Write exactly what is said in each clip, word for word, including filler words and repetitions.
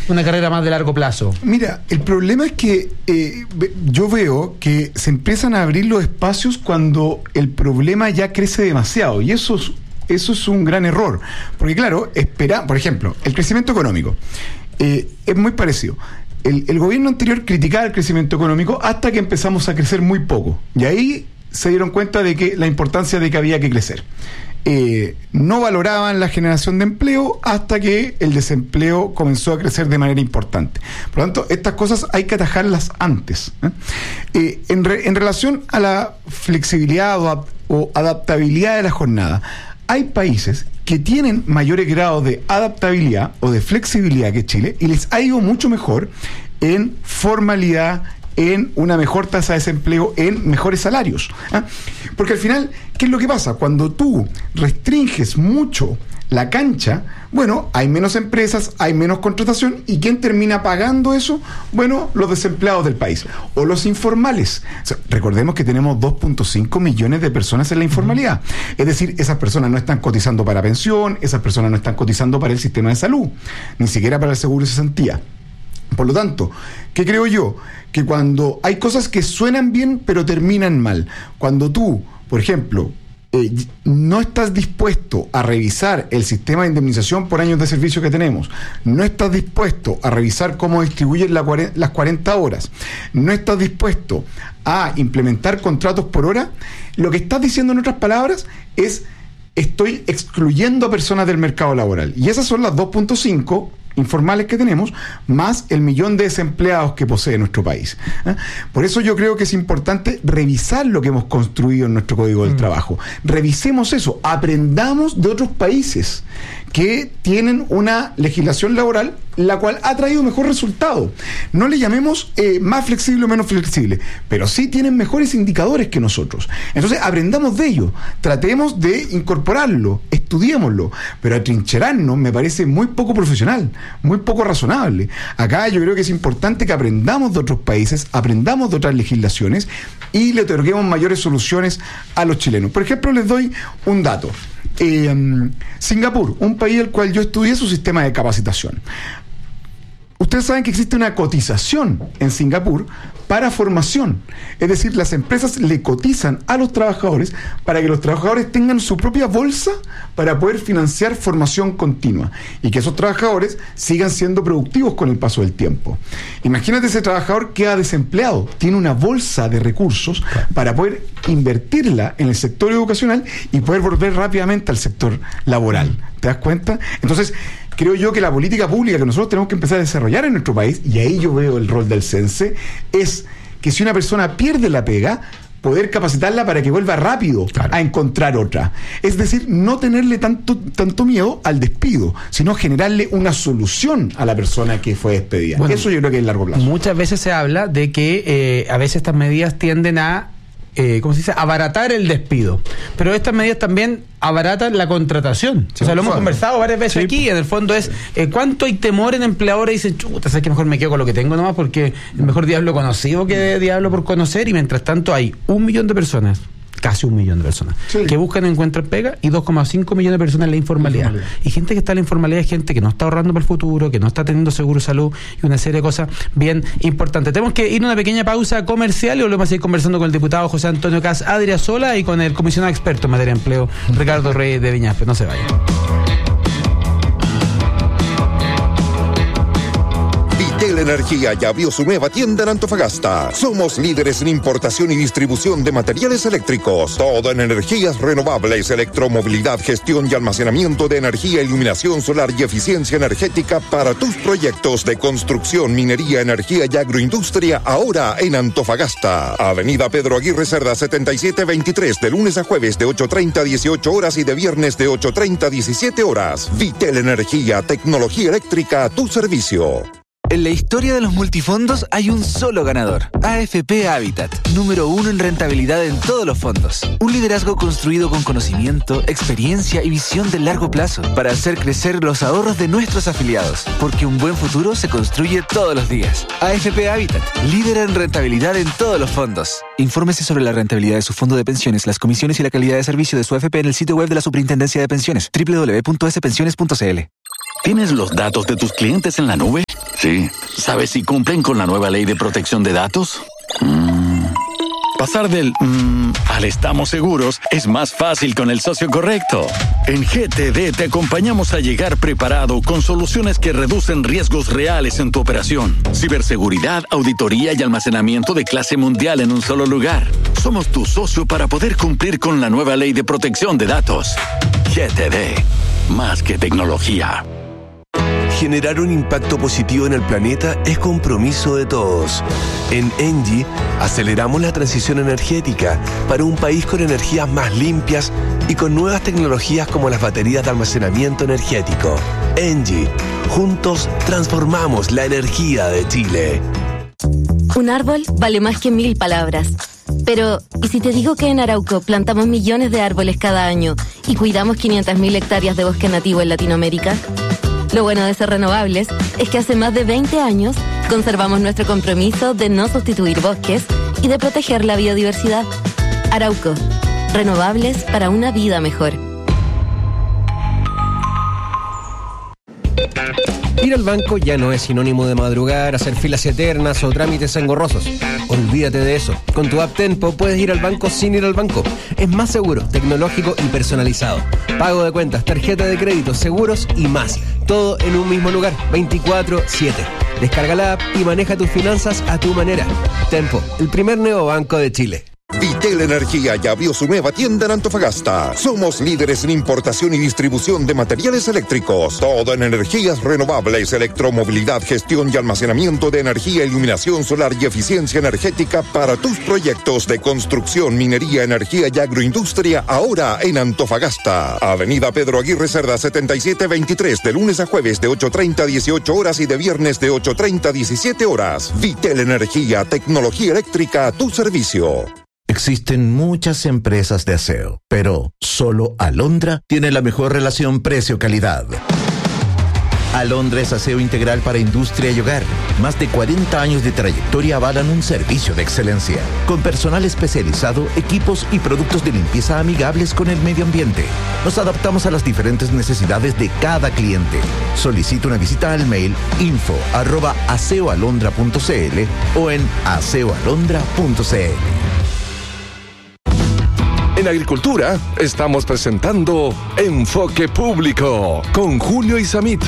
una carrera más de largo plazo? Mira, el problema es que eh, yo veo que se empiezan a abrir los espacios cuando el problema ya crece demasiado, y eso es, eso es un gran error, porque claro, espera, por ejemplo, el crecimiento económico eh, es muy parecido. El, el gobierno anterior criticaba el crecimiento económico hasta que empezamos a crecer muy poco, y ahí se dieron cuenta de que la importancia de que había que crecer. Eh, no valoraban la generación de empleo hasta que el desempleo comenzó a crecer de manera importante. Por lo tanto, estas cosas hay que atajarlas antes. ¿eh? Eh, en, re, en relación a la flexibilidad o, ap, o adaptabilidad de la jornada, hay países que tienen mayores grados de adaptabilidad o de flexibilidad que Chile, y les ha ido mucho mejor en formalidad, en una mejor tasa de desempleo, en mejores salarios. ¿eh? Porque al final, ¿qué es lo que pasa? Cuando tú restringes mucho la cancha, bueno, hay menos empresas, hay menos contratación, ¿y quién termina pagando eso? Bueno, los desempleados del país, o los informales. O sea, recordemos que tenemos dos punto cinco millones de personas en la informalidad. Es decir, esas personas no están cotizando para pensión, esas personas no están cotizando para el sistema de salud, ni siquiera para el seguro de cesantía. Por lo tanto, ¿qué creo yo? Que cuando hay cosas que suenan bien pero terminan mal, cuando tú, por ejemplo, eh, no estás dispuesto a revisar el sistema de indemnización por años de servicio que tenemos, no estás dispuesto a revisar cómo distribuyen la cuare- las cuarenta horas, no estás dispuesto a implementar contratos por hora, lo que estás diciendo, en otras palabras, es: estoy excluyendo a personas del mercado laboral. Y esas son las dos punto cinco informales que tenemos, más el millón de desempleados que posee nuestro país. ¿eh? Por eso yo creo que es importante revisar lo que hemos construido en nuestro Código del mm. Trabajo. Revisemos eso, aprendamos de otros países que tienen una legislación laboral la cual ha traído mejor resultado. No le llamemos eh, más flexible o menos flexible, pero sí tienen mejores indicadores que nosotros. Entonces, aprendamos de ello, tratemos de incorporarlo, estudiémoslo, pero atrincherarnos me parece muy poco profesional, muy poco razonable. Acá yo creo que es importante que aprendamos de otros países, aprendamos de otras legislaciones y le otorguemos mayores soluciones a los chilenos. Por ejemplo, les doy un dato. Eh, Singapur, un país al cual yo estudié su sistema de capacitación. Ustedes saben que existe una cotización en Singapur para formación. Es decir, las empresas le cotizan a los trabajadores para que los trabajadores tengan su propia bolsa para poder financiar formación continua y que esos trabajadores sigan siendo productivos con el paso del tiempo. Imagínate, ese trabajador queda desempleado, tiene una bolsa de recursos para poder invertirla en el sector educacional y poder volver rápidamente al sector laboral. ¿Te das cuenta? Entonces, creo yo que la política pública que nosotros tenemos que empezar a desarrollar en nuestro país, y ahí yo veo el rol del CENSE, es que si una persona pierde la pega, poder capacitarla para que vuelva rápido claro. a encontrar otra. Es decir, no tenerle tanto, tanto miedo al despido, sino generarle una solución a la persona que fue despedida. Bueno, eso yo creo que es largo plazo. Muchas veces se habla de que eh, a veces estas medidas tienden a Eh, ¿cómo se dice? abaratar el despido. Pero estas medidas también abaratan la contratación. Sí, o sea, lo hemos suave. conversado varias veces sí. aquí. En el fondo es eh, cuánto hay temor en empleadores y dicen, chuta, sabes que mejor me quedo con lo que tengo nomás, porque es mejor diablo conocido que diablo por conocer. Y mientras tanto hay un millón de personas, casi un millón de personas, sí. que buscan y encuentran pega, y dos coma cinco millones de personas en la informalidad. informalidad. Y gente que está en la informalidad es gente que no está ahorrando para el futuro, que no está teniendo seguro de salud y una serie de cosas bien importantes. Tenemos que ir a una pequeña pausa comercial y volvemos a seguir conversando con el diputado José Antonio Cas Adriasola y con el comisionado experto en materia de empleo, Ricardo Reyes de Viñaspe. No se vayan. Vitel Energía ya abrió su nueva tienda en Antofagasta. Somos líderes en importación y distribución de materiales eléctricos. Todo en energías renovables, electromovilidad, gestión y almacenamiento de energía, iluminación solar y eficiencia energética para tus proyectos de construcción, minería, energía y agroindustria, ahora en Antofagasta. Avenida Pedro Aguirre Cerda setenta y siete veintitrés, de lunes a jueves de ocho treinta a dieciocho horas y de viernes de ocho treinta a diecisiete horas. Vitel Energía, tecnología eléctrica a tu servicio. En la historia de los multifondos hay un solo ganador, A F P Habitat, número uno en rentabilidad en todos los fondos. Un liderazgo construido con conocimiento, experiencia y visión de largo plazo para hacer crecer los ahorros de nuestros afiliados, porque un buen futuro se construye todos los días. A F P Habitat, líder en rentabilidad en todos los fondos. Infórmese sobre la rentabilidad de su fondo de pensiones, las comisiones y la calidad de servicio de su A F P en el sitio web de la Superintendencia de Pensiones, doble u doble u doble u punto ese pensiones punto c l. ¿Tienes los datos de tus clientes en la nube? Sí. ¿Sabes si cumplen con la nueva ley de protección de datos? Mm. Pasar del mmm al estamos seguros es más fácil con el socio correcto. En G T D te acompañamos a llegar preparado con soluciones que reducen riesgos reales en tu operación. Ciberseguridad, auditoría y almacenamiento de clase mundial en un solo lugar. Somos tu socio para poder cumplir con la nueva ley de protección de datos. G T D, más que tecnología. Generar un impacto positivo en el planeta es compromiso de todos. En Engie aceleramos la transición energética para un país con energías más limpias y con nuevas tecnologías como las baterías de almacenamiento energético. Engie, juntos transformamos la energía de Chile. Un árbol vale más que mil palabras. Pero, ¿y si te digo que en Arauco plantamos millones de árboles cada año y cuidamos quinientas mil hectáreas de bosque nativo en Latinoamérica? Lo bueno de ser renovables es que hace más de veinte años conservamos nuestro compromiso de no sustituir bosques y de proteger la biodiversidad. Arauco, renovables para una vida mejor. Ir al banco ya no es sinónimo de madrugar, hacer filas eternas o trámites engorrosos. Olvídate de eso. Con tu app Tenpo puedes ir al banco sin ir al banco. Es más seguro, tecnológico y personalizado. Pago de cuentas, tarjeta de crédito, seguros y más. Todo en un mismo lugar, veinticuatro siete. Descarga la app y maneja tus finanzas a tu manera. Tenpo, el primer neobanco de Chile. Vitel Energía ya abrió su nueva tienda en Antofagasta. Somos líderes en importación y distribución de materiales eléctricos. Todo en energías renovables, electromovilidad, gestión y almacenamiento de energía, iluminación solar y eficiencia energética para tus proyectos de construcción, minería, energía y agroindustria. Ahora en Antofagasta. Avenida Pedro Aguirre Cerda setenta y siete veintitrés, de lunes a jueves de ocho treinta a dieciocho horas y de viernes de ocho treinta a diecisiete horas. Vitel Energía, tecnología eléctrica a tu servicio. Existen muchas empresas de aseo, pero solo Alondra tiene la mejor relación precio-calidad. Alondra es aseo integral para industria y hogar. Más de cuarenta años de trayectoria avalan un servicio de excelencia, con personal especializado, equipos y productos de limpieza amigables con el medio ambiente. Nos adaptamos a las diferentes necesidades de cada cliente. Solicita una visita al mail info arroba aseoalondra punto cl o en aseoalondra punto cl. En Agricultura estamos presentando Enfoque Público con Julio Isamit.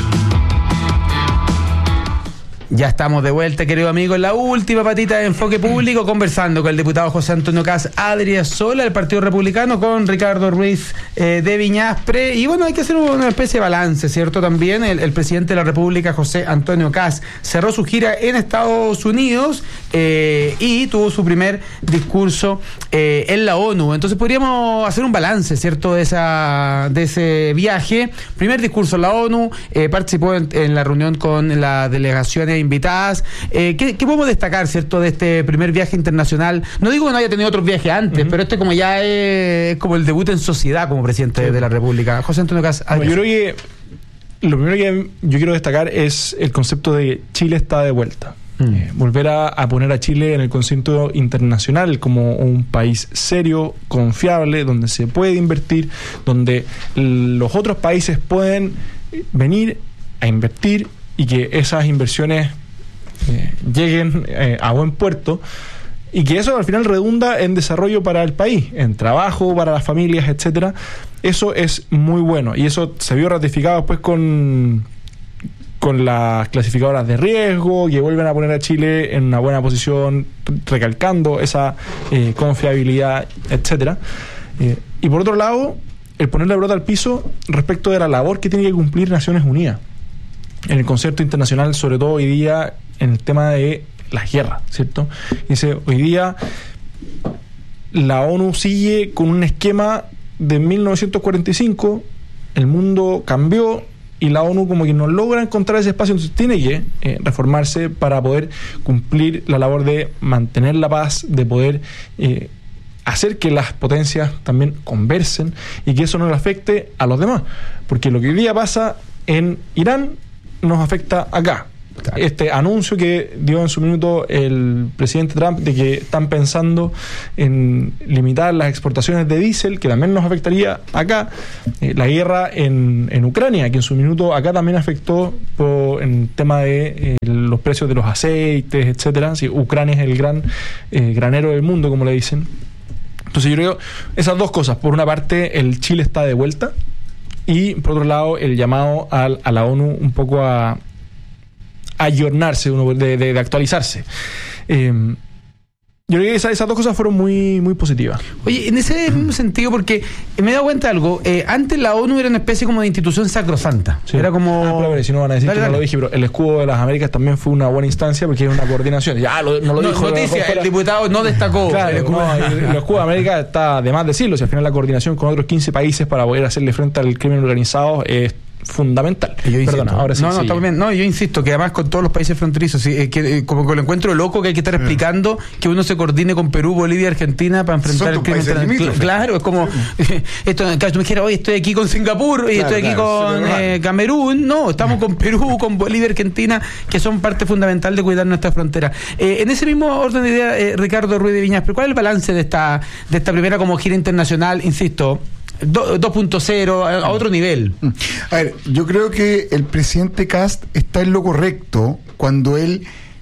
Ya estamos de vuelta, querido amigo, en la última patita de Enfoque Público, conversando con el diputado José Antonio Caz Adriasola del Partido Republicano, con Ricardo Ruiz eh, de Viñaspre. Y bueno, hay que hacer una especie de balance, ¿cierto? También el, el presidente de la República, José Antonio Caz, cerró su gira en Estados Unidos eh, y tuvo su primer discurso eh, en la ONU. Entonces podríamos hacer un balance, ¿cierto?, de esa de ese viaje. Primer discurso en la ONU, eh, participó en, en la reunión con las delegaciones invitadas. Eh, ¿qué, ¿Qué podemos destacar, cierto, de este primer viaje internacional? No digo que no haya tenido otros viajes antes, uh-huh. pero este como ya es, es como el debut en sociedad como presidente sí. de la República. José Antonio Caz. Bueno, yo creo que lo primero que yo quiero destacar es el concepto de Chile está de vuelta. Mm. Eh, volver a, a poner a Chile en el concepto internacional como un país serio, confiable, donde se puede invertir, donde los otros países pueden venir a invertir y que esas inversiones eh, lleguen eh, a buen puerto y que eso al final redunda en desarrollo para el país, en trabajo para las familias, etcétera. Eso es muy bueno y eso se vio ratificado después con con las clasificadoras de riesgo, que vuelven a poner a Chile en una buena posición, recalcando esa eh, confiabilidad, etcétera. Eh, y por otro lado, el poner la pelota al piso respecto de la labor que tiene que cumplir Naciones Unidas en el concierto internacional, sobre todo hoy día en el tema de las guerras, ¿cierto? Dice, hoy día la ONU sigue con un esquema de mil novecientos cuarenta y cinco, el mundo cambió y la ONU como que no logra encontrar ese espacio, entonces tiene que eh, reformarse para poder cumplir la labor de mantener la paz, de poder eh, hacer que las potencias también conversen y que eso no le afecte a los demás, porque lo que hoy día pasa en Irán nos afecta acá. este anuncio que dio en su minuto el presidente Trump de que están pensando en limitar las exportaciones de diésel, que también nos afectaría acá, eh, la guerra en, en Ucrania, que en su minuto acá también afectó por, en tema de eh, los precios de los aceites, etcétera. Sí, Ucrania es el gran eh, granero del mundo, como le dicen. Entonces yo creo esas dos cosas. Por una parte, el Chile está de vuelta, y por otro lado, el llamado a, a la ONU un poco a, a ayornarse, uno, de, de, de actualizarse. Eh, Yo creo que esa, esas dos cosas fueron muy, muy positivas. Oye, en ese mismo sentido, porque me he dado cuenta de algo, eh, antes la ONU era una especie como de institución sacrosanta. Sí. Era como... Ah, pero, pero, si no van a decir dale, que dale. No lo dije, pero el escudo de las Américas también fue una buena instancia porque es una coordinación. Ya, lo, no lo no, dijo. Noticia, el diputado no destacó. Claro, el escudo, no, el, el escudo de América está de más decirlo. Si al final la coordinación con otros quince países para poder hacerle frente al crimen organizado es fundamental. Yo Perdona, ahora sí. No, no, está bien. No, yo insisto que además con todos los países fronterizos, sí, eh, que, eh, como que lo encuentro loco que hay que estar sí. explicando que uno se coordine con Perú, Bolivia, Argentina para enfrentar el crimen internacional. Claro, es como sí. esto, claro, tú me dijeras, oye, estoy aquí con Singapur y claro, estoy aquí claro, con eh, Camerún. No, estamos con Perú, con Bolivia, Argentina, que son parte fundamental de cuidar nuestra frontera. Eh, en ese mismo orden de idea, eh, Ricardo Ruiz de Viñas, pero ¿cuál es el balance de esta, de esta primera como gira internacional? Insisto, dos punto cero, a otro nivel. A ver, yo creo que el presidente Kast está en lo correcto cuando él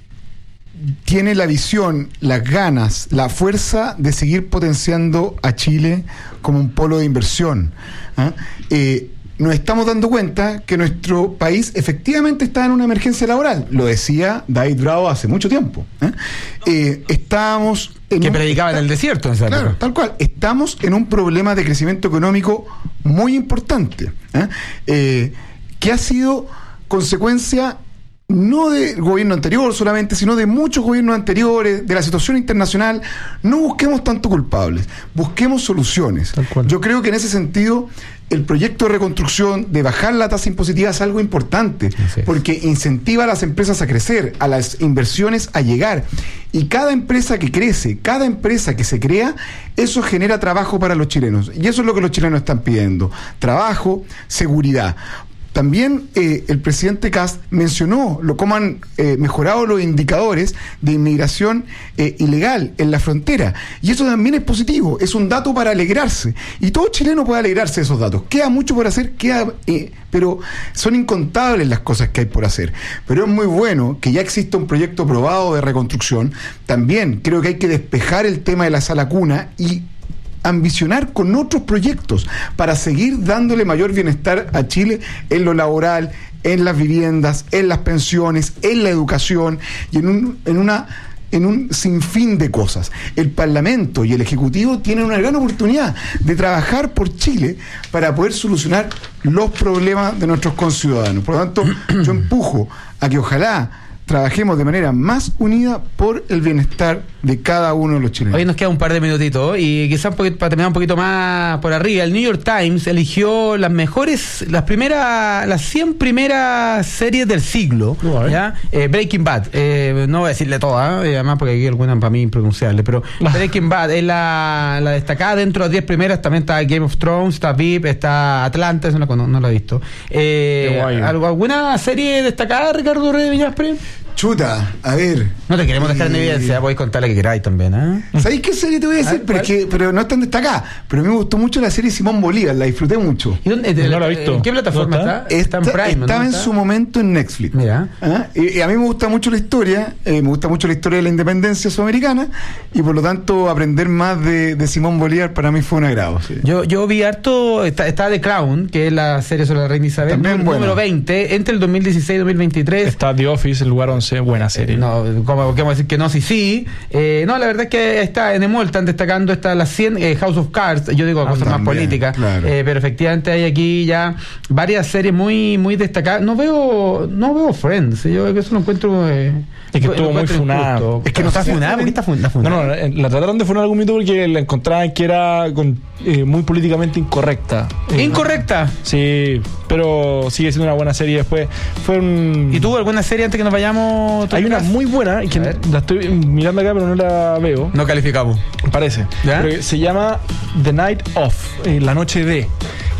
tiene la visión, las ganas, la fuerza de seguir potenciando a Chile como un polo de inversión. ¿Ah? Eh, nos estamos dando cuenta que nuestro país efectivamente está en una emergencia laboral. Lo decía David Bravo hace mucho tiempo. ¿eh? Eh, estábamos... En que un, predicaba está, en el desierto. En claro, tal cual. Estamos en un problema de crecimiento económico muy importante, ¿eh? Eh, que ha sido consecuencia no del gobierno anterior solamente, sino de muchos gobiernos anteriores, de la situación internacional. No busquemos tanto culpables, busquemos soluciones. Yo creo que en ese sentido el proyecto de reconstrucción, de bajar la tasa impositiva, es algo importante, sí, porque incentiva a las empresas a crecer, a las inversiones a llegar, y cada empresa que crece, cada empresa que se crea, eso genera trabajo para los chilenos, y eso es lo que los chilenos están pidiendo: trabajo, seguridad. También eh, el presidente Kast mencionó lo cómo han eh, mejorado los indicadores de inmigración eh, ilegal en la frontera. Y eso también es positivo, es un dato para alegrarse. Y todo chileno puede alegrarse de esos datos. Queda mucho por hacer, queda, eh, pero son incontables las cosas que hay por hacer. Pero es muy bueno que ya exista un proyecto aprobado de reconstrucción. También creo que hay que despejar el tema de la sala cuna y ambicionar con otros proyectos para seguir dándole mayor bienestar a Chile en lo laboral, en las viviendas, en las pensiones, en la educación y en un, en una en un sinfín de cosas. El Parlamento y el Ejecutivo tienen una gran oportunidad de trabajar por Chile para poder solucionar los problemas de nuestros conciudadanos. Por lo tanto, yo empujo a que ojalá trabajemos de manera más unida por el bienestar de cada uno de los chilenos. Hoy nos queda un par de minutitos y quizás para terminar un poquito más por arriba, el New York Times eligió las mejores, las primeras, las cien primeras series del siglo, oh, ¿ya? Eh, Breaking Bad, eh, no voy a decirle todas, eh, además porque aquí hay algunas para mí impronunciables, pero Breaking Bad es la, la destacada. Dentro de las diez primeras también está Game of Thrones, está V I P, está Atlanta, eso no, no, no lo he visto. Eh, ¿Alguna serie destacada, Ricardo Rey de Viñaspre? Chuta, a ver. No te queremos dejar en evidencia, podéis contarle que queráis también, ¿eh? ¿Sabéis qué serie te voy a decir? Pero, es que, pero no es tan destacada. Pero a mí me gustó mucho la serie Simón Bolívar, la disfruté mucho. ¿Y dónde, no la he visto? ¿En qué plataforma está? Está, está en Prime. Estaba ¿no? en su momento en Netflix. Mira. ¿Ah? Y, y a mí me gusta mucho la historia, eh, me gusta mucho la historia de la independencia sudamericana, y por lo tanto aprender más de, de Simón Bolívar para mí fue un agrado. Sí. Yo, yo vi harto, está, está The Crown, que es la serie sobre la reina Isabel, también número, bueno. veinte, entre el dos mil dieciséis y dos mil veintitrés. Está The Office, el lugar once, buena serie. Eh, no, como que vamos a decir que no, sí, sí. Eh, no, la verdad es que está en Emol, están destacando esta, las cien, eh, House of Cards, yo digo ah, cosas también, más políticas, claro. eh, pero efectivamente hay aquí ya varias series muy muy destacadas. No veo no veo Friends, yo eso lo encuentro... Eh, es que estuvo muy funado. Es que no está funada, ¿por qué está funada? No, no, la, la trataron de funar algún momento porque la encontraban que era con, eh, muy políticamente incorrecta. Eh, ¿Incorrecta? Sí, pero sigue siendo una buena serie después. Fue un... ¿Y tuvo alguna serie antes que nos vayamos? Hay una muy buena, que la estoy mirando acá pero no la veo. No calificamos. Parece. ¿Ya? Pero se llama The Night Of, eh, la noche de...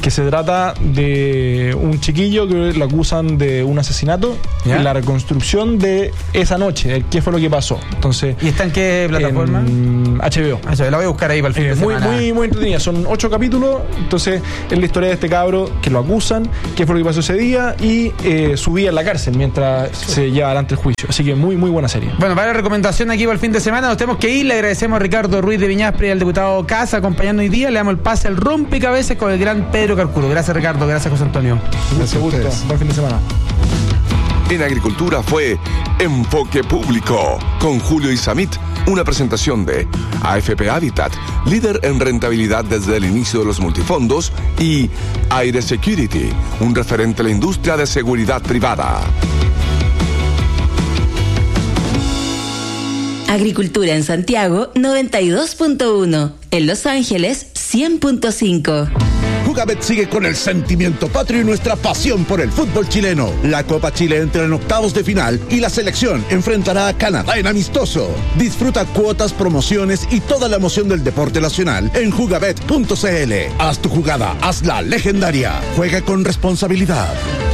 que se trata de un chiquillo que lo acusan de un asesinato ¿Ya? y la reconstrucción de esa noche, qué fue lo que pasó. Entonces, ¿y está en qué plataforma? En H B O. H B O, la voy a buscar ahí para el fin eh, de muy, semana. Muy, muy entretenida. Son ocho capítulos. Entonces, es la historia de este cabro que lo acusan, qué fue lo que pasó ese día y eh, su vida en la cárcel mientras se lleva adelante el juicio. Así que muy, muy buena serie. Bueno, para la recomendación aquí para el fin de semana, nos tenemos que ir. Le agradecemos a Ricardo Ruiz de Viñaspre y al diputado Casa acompañando hoy día. Le damos el pase al rompecabezas con el gran Pedro Carcuro. Gracias, Ricardo. Gracias, José Antonio. Mucho gusto. Buen fin de semana. En Agricultura fue Enfoque Público con Julio Isamit, una presentación de A F P Habitat, líder en rentabilidad desde el inicio de los multifondos, y Aire Security, un referente a la industria de seguridad privada. Agricultura en Santiago noventa y dos punto uno, en Los Ángeles cien punto cinco. Jugabet sigue con el sentimiento patrio y nuestra pasión por el fútbol chileno. La Copa Chile entra en octavos de final y la selección enfrentará a Canadá en amistoso. Disfruta cuotas, promociones y toda la emoción del deporte nacional en jugabet punto c l. Haz tu jugada, hazla legendaria. Juega con responsabilidad.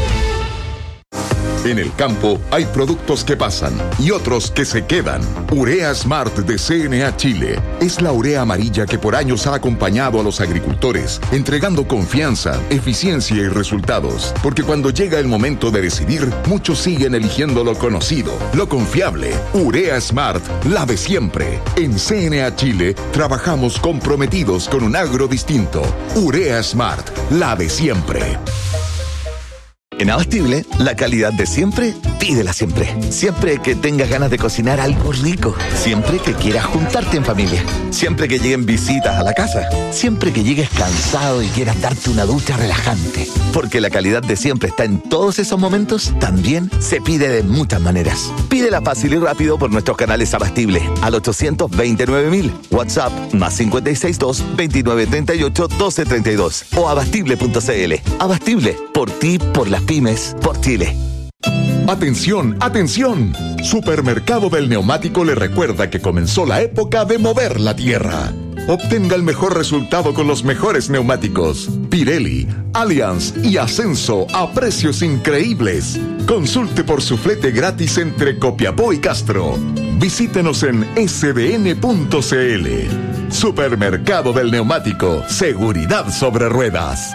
En el campo hay productos que pasan y otros que se quedan. Urea Smart de C N A Chile es la urea amarilla que por años ha acompañado a los agricultores, entregando confianza, eficiencia y resultados. Porque cuando llega el momento de decidir, muchos siguen eligiendo lo conocido, lo confiable. Urea Smart, la de siempre. En C N A Chile trabajamos comprometidos con un agro distinto. Urea Smart, la de siempre. En Abastible, la calidad de siempre, pídela siempre. Siempre que tengas ganas de cocinar algo rico. Siempre que quieras juntarte en familia. Siempre que lleguen visitas a la casa. Siempre que llegues cansado y quieras darte una ducha relajante. Porque la calidad de siempre está en todos esos momentos, también se pide de muchas maneras. Pídela fácil y rápido por nuestros canales Abastible al ochocientos veintinueve mil. WhatsApp más cinco seis dos, veintinueve treinta y ocho, doce treinta y dos o abastible punto c l. Abastible, por ti, por las pymes, por Chile. Atención, atención. Supermercado del Neumático le recuerda que comenzó la época de mover la tierra. Obtenga el mejor resultado con los mejores neumáticos. Pirelli, Allianz y Ascenso a precios increíbles. Consulte por su flete gratis entre Copiapó y Castro. Visítenos en s d n punto c l. Supermercado del Neumático. Seguridad sobre ruedas.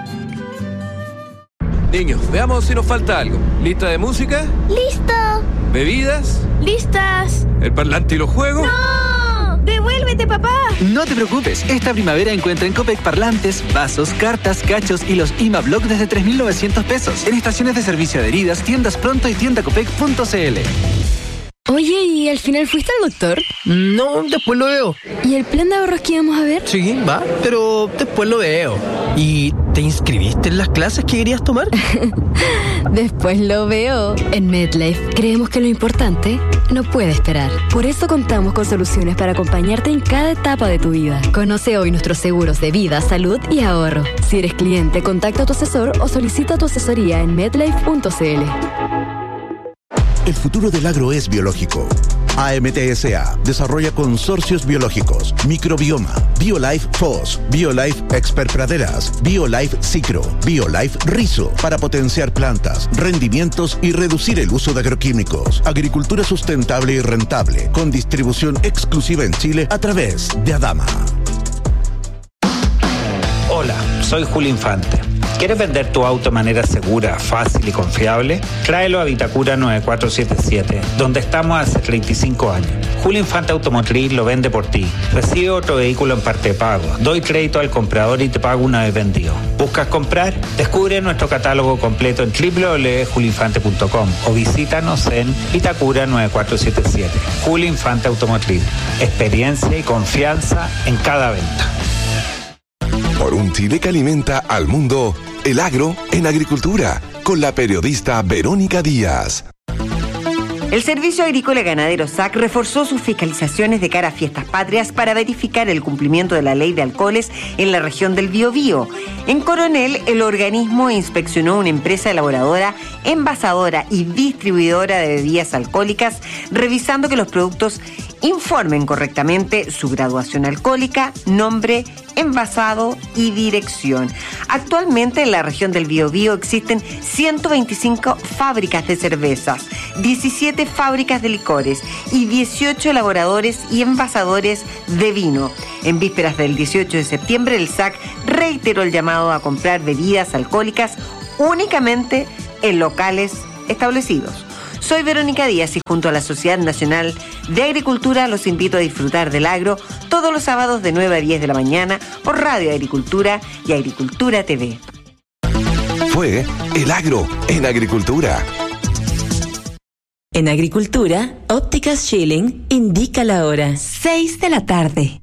Niños, veamos si nos falta algo. ¿Lista de música? ¡Listo! ¿Bebidas? ¡Listas! ¿El parlante y los juegos? ¡No! ¡Devuélvete, papá! No te preocupes, esta primavera encuentra en Copec parlantes, vasos, cartas, cachos y los I M A Block desde tres mil novecientos pesos. En estaciones de servicio adheridas, tiendas Pronto y tienda copec punto c l. Oye, ¿y al final fuiste al doctor? No, después lo veo. ¿Y el plan de ahorros que íbamos a ver? Sí, va, pero después lo veo. ¿Y te inscribiste en las clases que querías tomar? Después lo veo. En MedLife creemos que lo importante no puede esperar. Por eso contamos con soluciones para acompañarte en cada etapa de tu vida. Conoce hoy nuestros seguros de vida, salud y ahorro. Si eres cliente, contacta a tu asesor o solicita tu asesoría en medlife punto c l. El futuro del agro es biológico. A M T S A desarrolla consorcios biológicos, microbioma, BioLife F O S, BioLife Expert Praderas, BioLife Cicro, BioLife Rizo, para potenciar plantas, rendimientos y reducir el uso de agroquímicos. Agricultura sustentable y rentable, con distribución exclusiva en Chile a través de Adama. Hola, soy Julio Infante. ¿Quieres vender tu auto de manera segura, fácil y confiable? Tráelo a Vitacura nueve cuatro siete siete, donde estamos hace treinta y cinco años. Julio Infante Automotriz lo vende por ti. Recibe otro vehículo en parte de pago. Doy crédito al comprador y te pago una vez vendido. ¿Buscas comprar? Descubre nuestro catálogo completo en doble u doble u doble u punto julio infante punto com o visítanos en Vitacura nueve cuatro siete siete. Julio Infante Automotriz. Experiencia y confianza en cada venta. Por un Chile que alimenta al mundo, el agro en agricultura, con la periodista Verónica Díaz. El Servicio Agrícola y Ganadero S A C reforzó sus fiscalizaciones de cara a fiestas patrias para verificar el cumplimiento de la ley de alcoholes en la región del Biobío. En Coronel, el organismo inspeccionó una empresa elaboradora, envasadora y distribuidora de bebidas alcohólicas, revisando que los productos informen correctamente su graduación alcohólica, nombre, envasado y dirección. Actualmente en la región del Biobío existen ciento veinticinco fábricas de cervezas, diecisiete fábricas de licores y dieciocho elaboradores y envasadores de vino. En vísperas del dieciocho de septiembre, el S A C reiteró el llamado a comprar bebidas alcohólicas únicamente en locales establecidos. Soy Verónica Díaz y junto a la Sociedad Nacional de Agricultura los invito a disfrutar del agro todos los sábados de nueve a diez de la mañana por Radio Agricultura y Agricultura T V. Fue El Agro en Agricultura. En Agricultura, Ópticas Schilling indica la hora, seis de la tarde.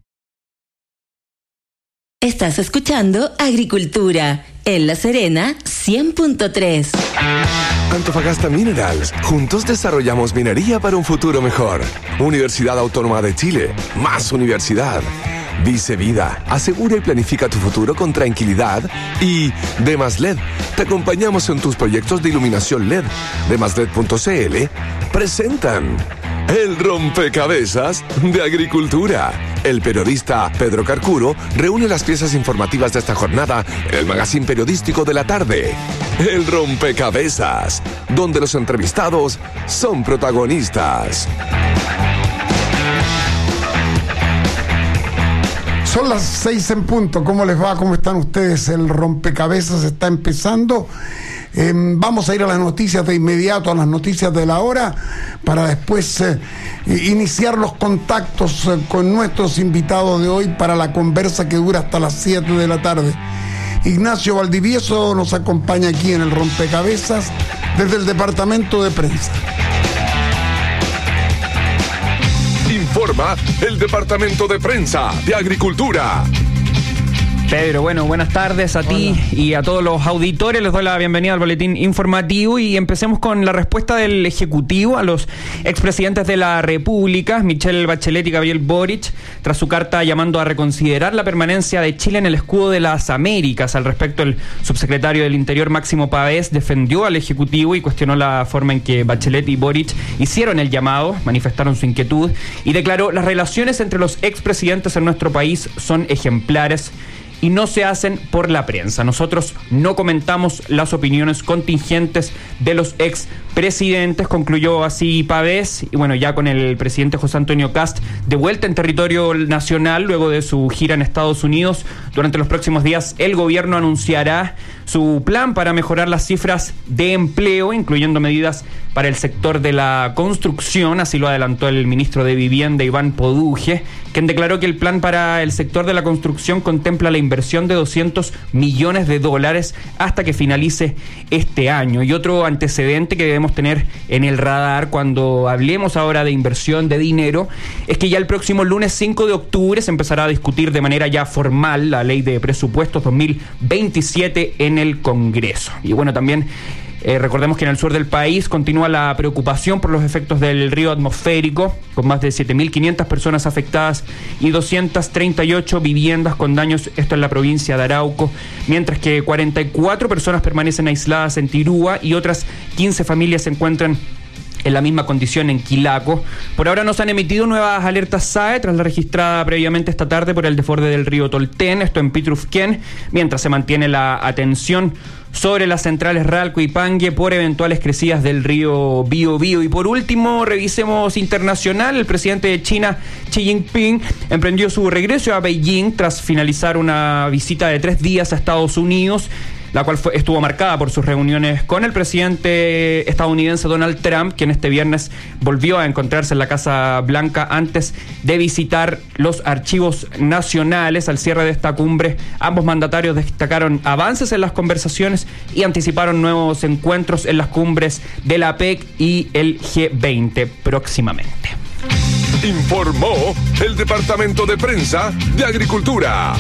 Estás escuchando Agricultura en La Serena cien punto tres. Antofagasta Minerals. Juntos desarrollamos minería para un futuro mejor. Universidad Autónoma de Chile. Más universidad. Vice Vida. Asegura y planifica tu futuro con tranquilidad. Y Demas L E D. Te acompañamos en tus proyectos de iluminación L E D. demas led punto c l presentan El Rompecabezas de Agricultura. El periodista Pedro Carcuro reúne las piezas informativas de esta jornada en el magazine periodístico de la tarde. El Rompecabezas, donde los entrevistados son protagonistas. Son las seis en punto. ¿Cómo les va? ¿Cómo están ustedes? El Rompecabezas está empezando. Eh, vamos a ir a las noticias de inmediato, a las noticias de la hora, para después eh, iniciar los contactos eh, con nuestros invitados de hoy para la conversa que dura hasta las siete de la tarde. Ignacio Valdivieso nos acompaña aquí en el Rompecabezas desde el departamento de prensa. Informa el departamento de prensa de Agricultura. Pedro, bueno, buenas tardes a ti y a todos los auditores. Les doy la bienvenida al boletín informativo y empecemos con la respuesta del Ejecutivo a los expresidentes de la República, Michelle Bachelet y Gabriel Boric, tras su carta llamando a reconsiderar la permanencia de Chile en el escudo de las Américas. Al respecto, el subsecretario del Interior, Máximo Pavés, defendió al Ejecutivo y cuestionó la forma en que Bachelet y Boric hicieron el llamado, manifestaron su inquietud y declaró: las relaciones entre los expresidentes en nuestro país son ejemplares y no se hacen por la prensa. Nosotros no comentamos las opiniones contingentes de los expresidentes, concluyó así Pavés. Y bueno, ya con el presidente José Antonio Kast de vuelta en territorio nacional luego de su gira en Estados Unidos, durante los próximos días el gobierno anunciará su plan para mejorar las cifras de empleo, incluyendo medidas para el sector de la construcción. Así lo adelantó el ministro de Vivienda, Iván Poduje, quien declaró que el plan para el sector de la construcción contempla la inversión de doscientos millones de dólares hasta que finalice este año. Y otro antecedente que debemos tener en el radar cuando hablemos ahora de inversión de dinero es que ya el próximo lunes cinco de octubre se empezará a discutir de manera ya formal la ley de presupuestos dos mil veintisiete en el Congreso. Y bueno, también Eh, recordemos que en el sur del país continúa la preocupación por los efectos del río atmosférico, con más de siete mil quinientas personas afectadas y doscientas treinta y ocho viviendas con daños, esto en la provincia de Arauco, mientras que cuarenta y cuatro personas permanecen aisladas en Tirúa y otras quince familias se encuentran en la misma condición en Quilaco. Por ahora no se han emitido nuevas alertas S A E tras la registrada previamente esta tarde por el desborde del río Tolten, esto en Pitrufquén, mientras se mantiene la atención sobre las centrales Ralco y Pangue por eventuales crecidas del río Biobío. Y por último, revisemos internacional. El presidente de China, Xi Jinping, emprendió su regreso a Beijing tras finalizar una visita de tres días a Estados Unidos, la cual fue, estuvo marcada por sus reuniones con el presidente estadounidense Donald Trump, quien este viernes volvió a encontrarse en la Casa Blanca antes de visitar los archivos nacionales. Al cierre de esta cumbre, ambos mandatarios destacaron avances en las conversaciones y anticiparon nuevos encuentros en las cumbres de la P E C y el G veinte próximamente. Informó el Departamento de Prensa de Agricultura.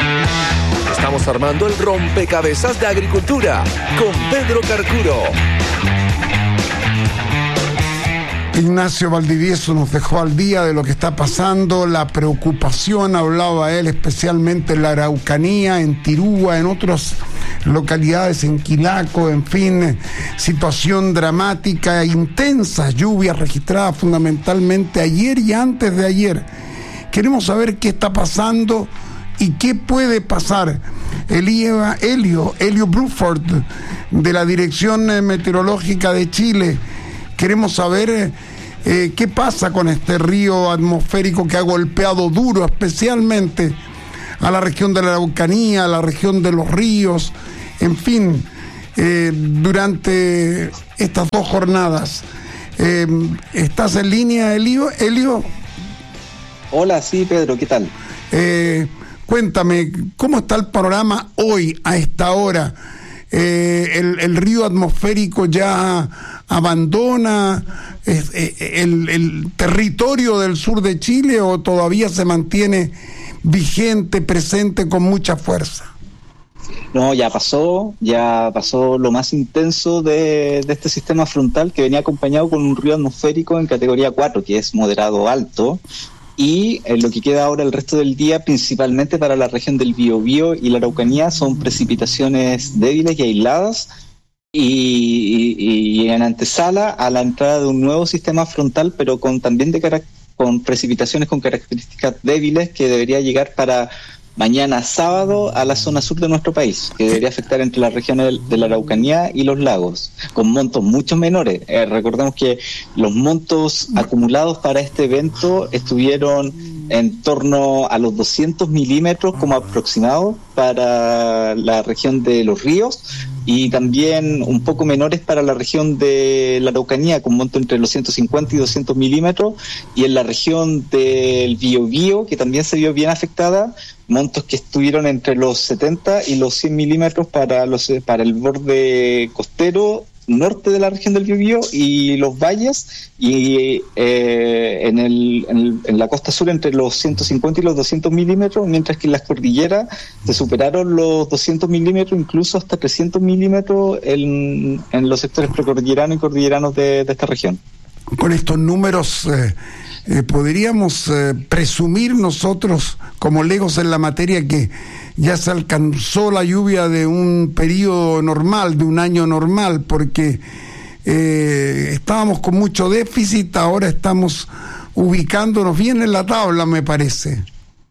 Estamos armando el rompecabezas de Agricultura con Pedro Carcuro. Ignacio Valdivieso nos dejó al día de lo que está pasando, la preocupación, hablaba él especialmente en la Araucanía, en Tirúa, en otras localidades, en Quilaco, en fin, situación dramática, intensas lluvias registradas fundamentalmente ayer y antes de ayer. Queremos saber qué está pasando y qué puede pasar. Elio, Elio, Elio Bruford, de la Dirección Meteorológica de Chile. Queremos saber eh, qué pasa con este río atmosférico que ha golpeado duro, especialmente a la región de la Araucanía, a la región de los ríos, en fin, eh, durante estas dos jornadas. Eh, ¿Estás en línea, Elio? Elio. Hola, sí, Pedro, ¿qué tal? Eh, cuéntame, ¿cómo está el panorama hoy, a esta hora? Eh, el, el río atmosférico ya abandona eh, eh, el, el territorio del sur de Chile o todavía se mantiene vigente, presente con mucha fuerza. No, ya pasó, ya pasó lo más intenso de, de este sistema frontal, que venía acompañado con un río atmosférico en categoría cuatro, que es moderado alto. Y en lo que queda ahora el resto del día, principalmente para la región del Biobío y la Araucanía, son precipitaciones débiles y aisladas, y, y, y en antesala a la entrada de un nuevo sistema frontal, pero con también de carac- con precipitaciones con características débiles, que debería llegar para mañana sábado a la zona sur de nuestro país, que debería afectar entre las regiones de la Araucanía y los lagos, con montos mucho menores. Eh, recordemos que los montos acumulados para este evento estuvieron en torno a los doscientos milímetros como aproximado para la región de los ríos, y también un poco menores para la región de la Araucanía, con monto entre los ciento cincuenta y doscientos milímetros, y en la región del Biobío, que también se vio bien afectada, montos que estuvieron entre los setenta y los cien milímetros para los para el borde costero norte de la región del Biobío y los valles, y eh, en, el, en, el, en la costa sur entre los ciento cincuenta y los doscientos milímetros, mientras que en las cordilleras se superaron los doscientos milímetros, incluso hasta trescientos milímetros en, en los sectores precordilleranos y cordilleranos de, de esta región. Con estos números eh, eh, podríamos eh, presumir nosotros como legos en la materia que ya se alcanzó la lluvia de un periodo normal, de un año normal, porque eh, estábamos con mucho déficit, ahora estamos ubicándonos bien en la tabla, me parece.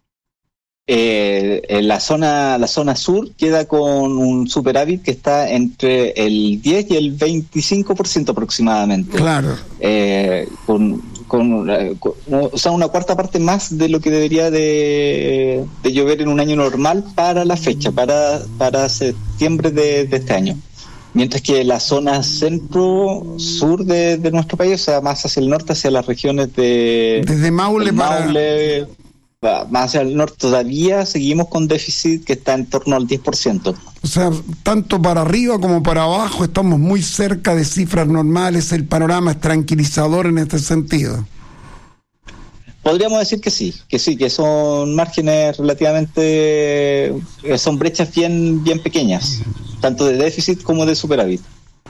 Eh, en la zona la zona sur queda con un superávit que está entre el diez y el veinticinco por ciento aproximadamente. Claro. Eh, con, con, con, o sea, una cuarta parte más de lo que debería de, de llover en un año normal para la fecha, para, para septiembre de, de este año. Mientras que la zona centro-sur de, de nuestro país, o sea, más hacia el norte, hacia las regiones de... Desde Maule para... Maule, más hacia el norte todavía seguimos con déficit que está en torno al diez por ciento. O sea, tanto para arriba como para abajo estamos muy cerca de cifras normales, el panorama es tranquilizador en este sentido. Podríamos decir que sí, que sí, que son márgenes relativamente, son brechas bien, bien pequeñas, tanto de déficit como de superávit.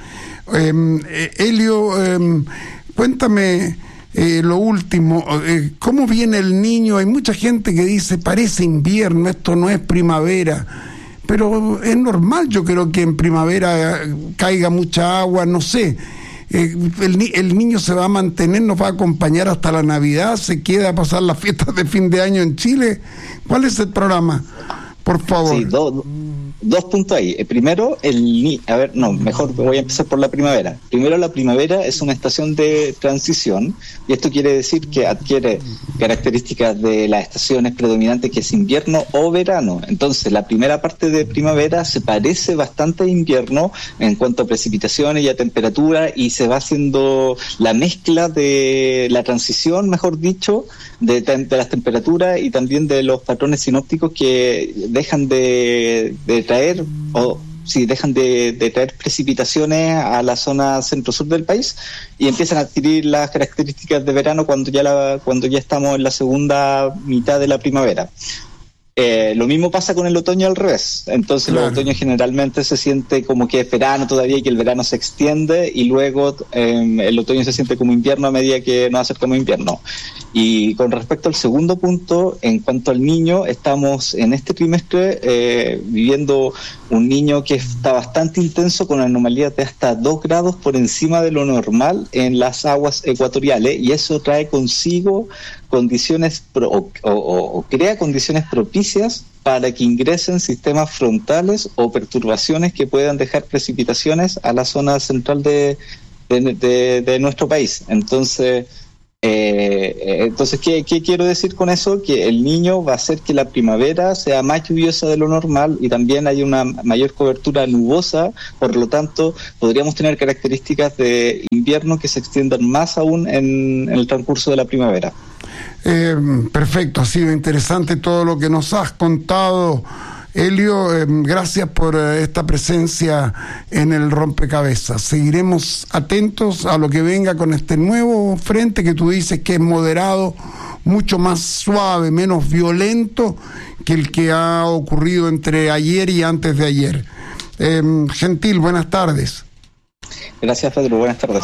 Eh, Elio, eh, cuéntame... Eh, lo último, eh, ¿cómo viene el niño? Hay mucha gente que dice, parece invierno, esto no es primavera, pero es normal, yo creo que en primavera caiga mucha agua, no sé. Eh, el, el niño se va a mantener, nos va a acompañar hasta la Navidad, se queda a pasar las fiestas de fin de año en Chile. ¿Cuál es el programa? Por favor. Sí, do, dos puntos ahí. El primero, el a ver, no, mejor voy a empezar por la primavera. Primero, la primavera es una estación de transición, y esto quiere decir que adquiere características de las estaciones predominantes, que es invierno o verano. Entonces, la primera parte de primavera se parece bastante a invierno en cuanto a precipitaciones y a temperatura, y se va haciendo la mezcla de la transición, mejor dicho, de, de las temperaturas y también de los patrones sinópticos que dejan de, de traer o si dejan de, de traer precipitaciones a la zona centro-sur del país y empiezan a adquirir las características de verano cuando ya la, cuando ya estamos en la segunda mitad de la primavera. Eh, lo mismo pasa con el otoño al revés. Entonces claro. El otoño generalmente se siente como que es verano todavía y que el verano se extiende, y luego eh, el otoño se siente como invierno a medida que nos acercamos a invierno. Y con respecto al segundo punto, en cuanto al niño, estamos en este trimestre eh, viviendo un niño que está bastante intenso, con anomalías de hasta dos grados por encima de lo normal en las aguas ecuatoriales, y eso trae consigo condiciones pro, o, o, o crea condiciones propicias para que ingresen sistemas frontales o perturbaciones que puedan dejar precipitaciones a la zona central de, de, de, de nuestro país. Entonces, eh, entonces ¿qué, ¿qué quiero decir con eso? Que el niño va a hacer que la primavera sea más lluviosa de lo normal y también hay una mayor cobertura nubosa, por lo tanto podríamos tener características de invierno que se extiendan más aún en, en el transcurso de la primavera. Eh, perfecto, ha sido interesante todo lo que nos has contado, Helio. Eh, gracias por eh, esta presencia en el rompecabezas. Seguiremos atentos a lo que venga con este nuevo frente que tú dices que es moderado, mucho más suave, menos violento que el que ha ocurrido entre ayer y antes de ayer. Eh, Gentil, buenas tardes. Gracias, Pedro, buenas tardes.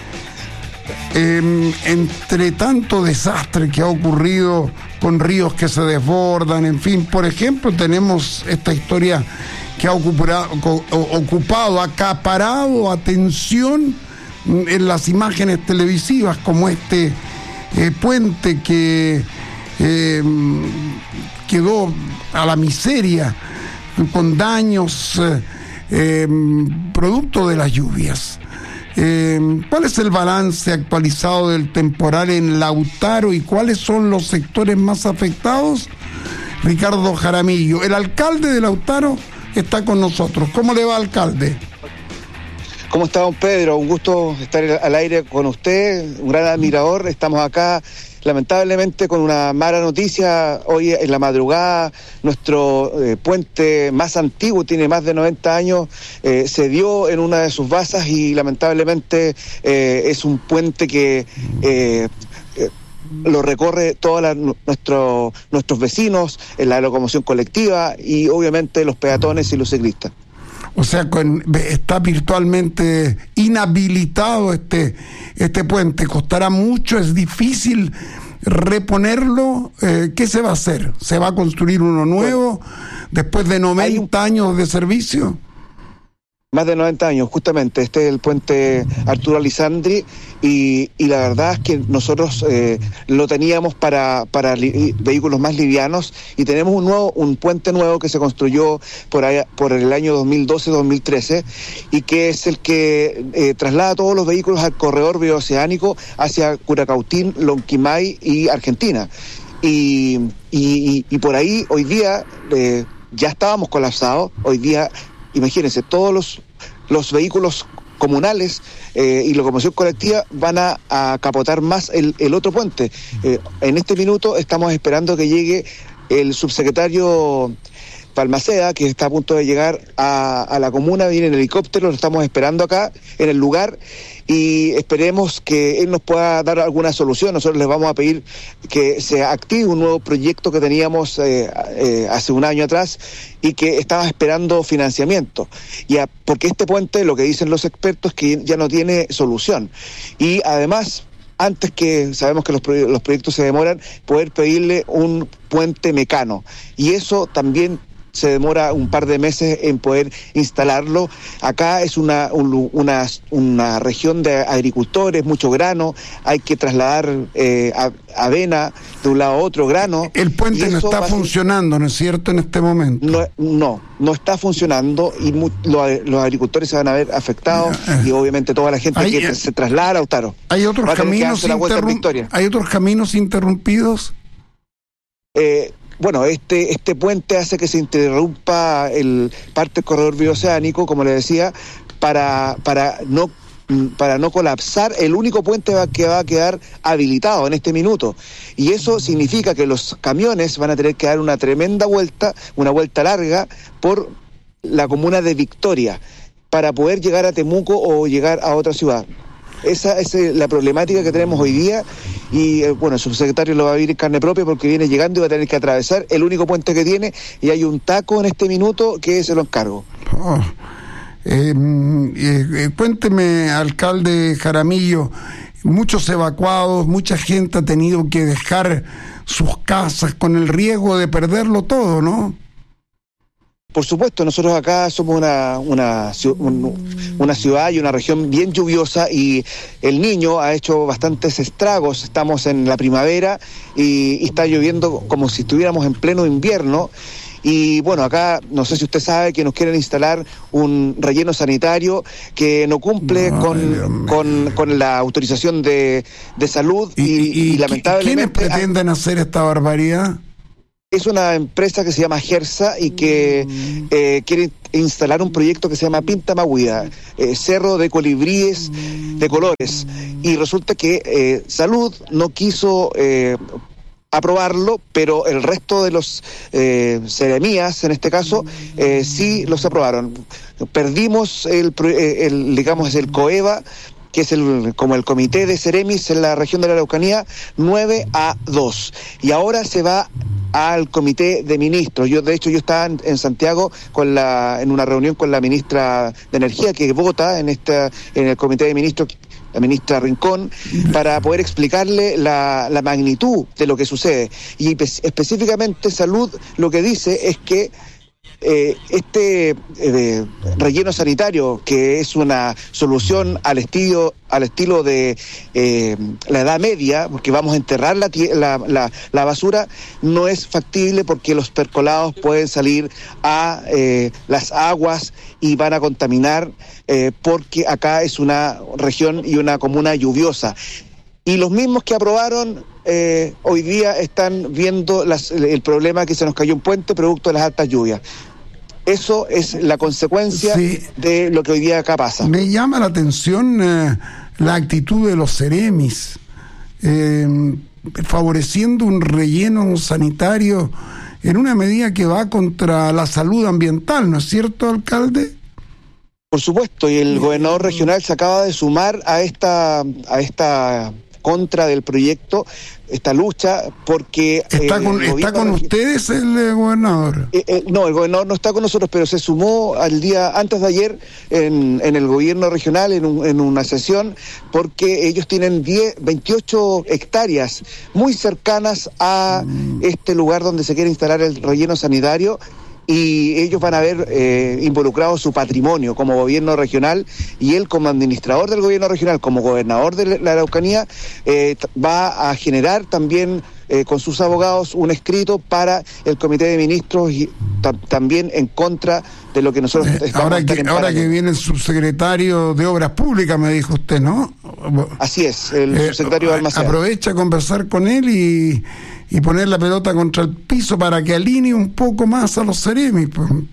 Eh, entre tanto desastre que ha ocurrido con ríos que se desbordan, en fin, por ejemplo, tenemos esta historia que ha ocupado, ocupado acaparado atención en las imágenes televisivas, como este eh, puente que eh, quedó a la miseria con daños eh, eh, producto de las lluvias. Eh, ¿Cuál es el balance actualizado del temporal en Lautaro y cuáles son los sectores más afectados? Ricardo Jaramillo, el alcalde de Lautaro, está con nosotros. ¿Cómo le va, alcalde? ¿Cómo está, don Pedro? Un gusto estar al aire con usted, un gran admirador. Estamos acá, lamentablemente, con una mala noticia. Hoy en la madrugada, nuestro eh, puente más antiguo, tiene más de noventa años, eh, se dio en una de sus basas y lamentablemente eh, es un puente que eh, eh, lo recorre todos nuestro, nuestros vecinos, en la locomoción colectiva y obviamente los peatones y los ciclistas. O sea, con, está virtualmente inhabilitado este, este puente. Costará mucho, es difícil reponerlo. Eh, ¿Qué se va a hacer? ¿Se va a construir uno nuevo después de noventa años de servicio? Más de noventa años, justamente. Este es el puente Arturo Alisandri y, y la verdad es que nosotros eh, lo teníamos para, para li, vehículos más livianos y tenemos un nuevo un puente nuevo que se construyó por, allá, por el año dos mil doce dos mil trece y que es el que eh, traslada todos los vehículos al corredor bioceánico hacia Curacautín, Lonquimay y Argentina. Y, y, y por ahí hoy día eh, ya estábamos colapsados, hoy día... Imagínense, todos los, los vehículos comunales eh, y locomoción colectiva van a, a capotar más el, el otro puente. Eh, en este minuto estamos esperando que llegue el subsecretario Balmaceda, que está a punto de llegar a, a la comuna, viene en helicóptero, lo estamos esperando acá en el lugar y esperemos que él nos pueda dar alguna solución. Nosotros les vamos a pedir que se active un nuevo proyecto que teníamos eh, eh, hace un año atrás y que estaba esperando financiamiento. Y a, porque este puente, lo que dicen los expertos, es que ya no tiene solución. Y además, antes que sabemos que los, los proyectos se demoran, poder pedirle un puente mecano. Y eso también se demora un par de meses en poder instalarlo. Acá es una, un, una, una región de agricultores, mucho grano, hay que trasladar eh, avena de un lado a otro, grano. El puente no está funcionando, ser... ¿no es cierto?, en este momento. No, no, no está funcionando y mu- lo, los agricultores se van a ver afectados y obviamente toda la gente hay, que eh, se traslada a Lautaro. ¿Hay otros, caminos interrum- ¿Hay otros caminos interrumpidos? Eh... Bueno, este este puente hace que se interrumpa el parte del corredor bioceánico, como le decía, para para no para no colapsar el único puente que va a quedar habilitado en este minuto. Y eso significa que los camiones van a tener que dar una tremenda vuelta, una vuelta larga por la comuna de Victoria para poder llegar a Temuco o llegar a otra ciudad. Esa es la problemática que tenemos hoy día y eh, bueno, el subsecretario lo va a vivir en carne propia porque viene llegando y va a tener que atravesar el único puente que tiene y hay un taco en este minuto que se lo encargo. Oh. Eh, eh, cuénteme, alcalde Jaramillo, muchos evacuados, mucha gente ha tenido que dejar sus casas con el riesgo de perderlo todo, ¿no? Por supuesto, nosotros acá somos una, una, una ciudad y una región bien lluviosa y el Niño ha hecho bastantes estragos. Estamos en la primavera y, y está lloviendo como si estuviéramos en pleno invierno. Y bueno, acá no sé si usted sabe que nos quieren instalar un relleno sanitario que no cumple no, con, con, con la autorización de, de salud y, y, y lamentablemente... ¿Quiénes pretenden hacer esta barbaridad? Es una empresa que se llama Gersa y que eh, quiere instalar un proyecto que se llama Pinta Mahuida, eh, cerro de colibríes de colores. Y resulta que eh, Salud no quiso eh, aprobarlo, pero el resto de los eh, seremías, en este caso, eh, sí los aprobaron. Perdimos el, el digamos, el COEVA, que es el como el comité de Ceremis en la región de la Araucanía, nueve a dos. Y ahora se va al comité de ministros. Yo, de hecho, yo estaba en, en Santiago con la en una reunión con la ministra de Energía que vota en esta en el comité de ministros, la ministra Rincón, para poder explicarle la, la magnitud de lo que sucede. Y específicamente Salud lo que dice es que Eh, este eh, relleno sanitario, que es una solución al estilo al estilo de eh, la Edad Media, porque vamos a enterrar la, la, la, la basura, no es factible porque los percolados pueden salir a eh, las aguas y van a contaminar, eh, porque acá es una región y una comuna lluviosa. Y los mismos que aprobaron eh, hoy día están viendo las, el problema que se nos cayó un puente producto de las altas lluvias. Eso es la consecuencia sí. de lo que hoy día acá pasa. Me llama la atención eh, la actitud de los Ceremis, eh, favoreciendo un relleno sanitario en una medida que va contra la salud ambiental, ¿no es cierto, alcalde? Por supuesto, y el gobernador regional se acaba de sumar a esta a esta contra del proyecto, esta lucha, porque... ¿Está con, ¿está con ustedes el eh, gobernador? Eh, eh, no, el gobernador no está con nosotros, pero se sumó al día antes de ayer en, en el gobierno regional, en, un, en una sesión, porque ellos tienen diez, veintiocho hectáreas muy cercanas a mm. este lugar donde se quiere instalar el relleno sanitario, y ellos van a ver eh, involucrado su patrimonio como gobierno regional, y él como administrador del gobierno regional, como gobernador de la Araucanía, eh, va a generar también eh, con sus abogados un escrito para el comité de ministros y ta- también en contra de lo que nosotros eh, estamos ahora que ahora que viene el subsecretario de Obras Públicas, me dijo usted, ¿no? Así es, el eh, subsecretario de Almacén. Aprovecha a conversar con él y y poner la pelota contra el piso para que alinee un poco más a los Ceremis.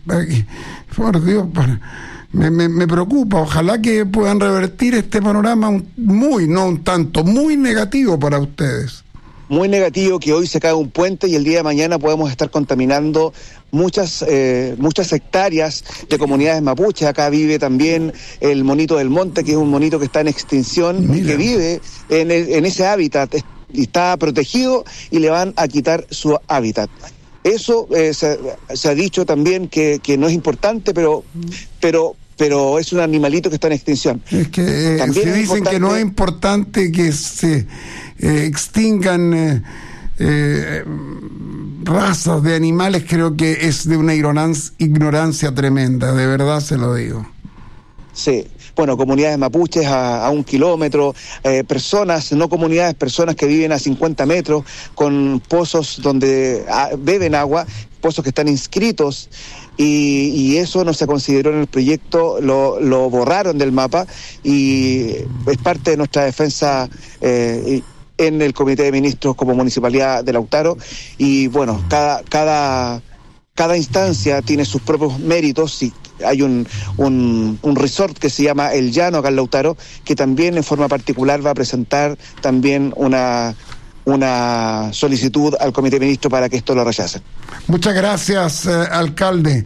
Por Dios, me, me, me preocupa. Ojalá que puedan revertir este panorama un, muy, no un tanto, muy negativo para ustedes. Muy negativo que hoy se cae un puente y el día de mañana podemos estar contaminando muchas eh, muchas hectáreas de comunidades mapuches. Acá vive también el monito del monte, que es un monito que está en extinción. Mira. Y que vive en, el, en ese hábitat. Está protegido y le van a quitar su hábitat. Eso eh, se, se ha dicho también que, que no es importante, pero pero pero es un animalito que está en extinción. Es que eh, se dicen importante... que no es importante que se eh, extingan eh, eh, razas de animales, creo que es de una ignorancia, ignorancia tremenda, de verdad se lo digo. Sí. Bueno, comunidades mapuches a, a un kilómetro, eh, personas, no comunidades, personas que viven a cincuenta metros, con pozos donde a, beben agua, pozos que están inscritos, y, y eso no se consideró en el proyecto, lo, lo borraron del mapa, y es parte de nuestra defensa eh, en el Comité de Ministros como Municipalidad de Lautaro, y bueno, cada, cada, cada instancia tiene sus propios méritos, y hay un, un, un resort que se llama El Llano acá en Lautaro, que también en forma particular va a presentar también una, una solicitud al Comité de Ministros para que esto lo rechacen. Muchas gracias, eh, alcalde.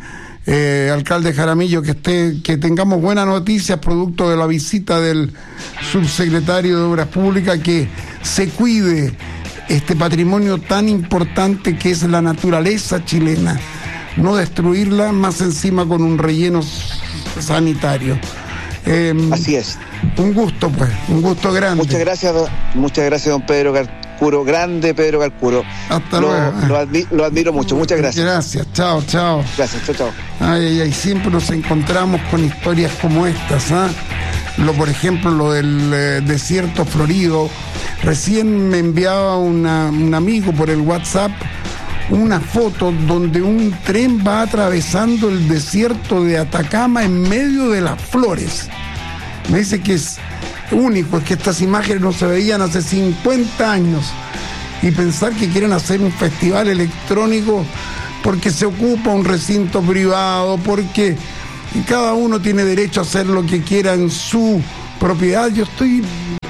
eh, alcalde Jaramillo, que esté, que tengamos buenas noticias producto de la visita del subsecretario de Obras Públicas, que se cuide este patrimonio tan importante que es la naturaleza chilena, no destruirla, más encima con un relleno sanitario. Eh, Así es. Un gusto, pues, un gusto grande. Muchas gracias, don, muchas gracias, don Pedro Carcuro, grande Pedro Carcuro. Hasta lo, luego. Lo, admi lo admiro mucho, muchas gracias. Gracias, chao, chao. Gracias, chao, chao. Ay, ay, ay, siempre nos encontramos con historias como estas, ¿ah? Lo, por ejemplo, lo del eh, desierto florido. Recién me enviaba una, un amigo por el WhatsApp una foto donde un tren va atravesando el desierto de Atacama en medio de las flores. Me dice que es único, es que estas imágenes no se veían hace cincuenta años. Y pensar que quieren hacer un festival electrónico porque se ocupa un recinto privado, porque cada uno tiene derecho a hacer lo que quiera en su propiedad. Yo estoy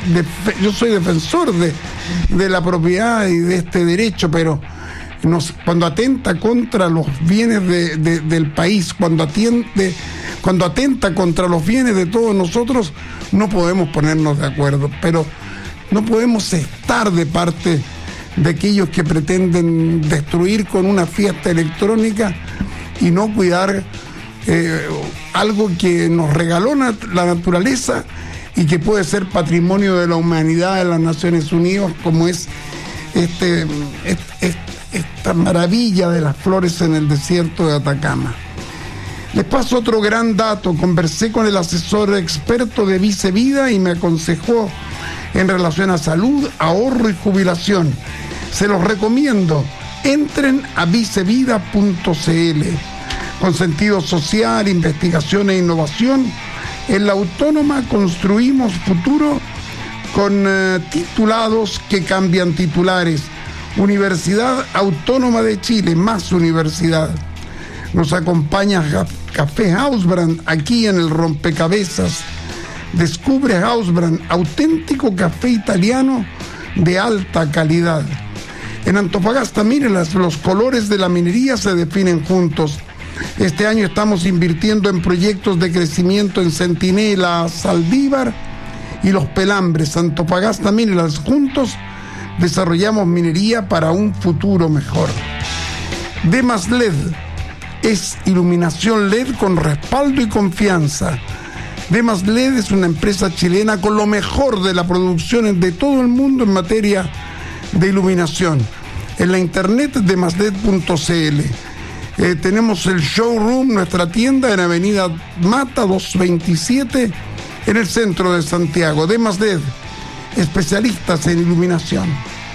yo soy defensor de, de la propiedad y de este derecho, pero nos, cuando atenta contra los bienes de, de, del país, cuando atiende, cuando atenta contra los bienes de todos nosotros, no podemos ponernos de acuerdo, pero no podemos estar de parte de aquellos que pretenden destruir con una fiesta electrónica y no cuidar eh, algo que nos regaló la naturaleza y que puede ser patrimonio de la humanidad de las Naciones Unidas, como es este, este, esta maravilla de las flores en el desierto de Atacama. Les paso otro gran dato. Conversé con el asesor experto de Vicevida y me aconsejó en relación a salud, ahorro y jubilación. Se los recomiendo. Entren a vicevida punto c l. Con sentido social, investigación e innovación, en la Autónoma construimos futuro con eh, titulados que cambian titulares. Universidad Autónoma de Chile, más universidad. Nos acompaña Café Hausbrand aquí en el Rompecabezas. Descubre Hausbrand, auténtico café italiano de alta calidad. En Antofagasta, miren, los colores de la minería se definen juntos. Este año estamos invirtiendo en proyectos de crecimiento en Centinela, Saldívar y Los Pelambres. Antofagasta, miren, juntos desarrollamos minería para un futuro mejor. Demas L E D es iluminación L E D con respaldo y confianza. Demas L E D es una empresa chilena con lo mejor de la producción de todo el mundo en materia de iluminación. En la internet demasled punto c l. Eh, tenemos el showroom, nuestra tienda en Avenida Mata doscientos veintisiete en el centro de Santiago. Demas L E D, especialistas en iluminación.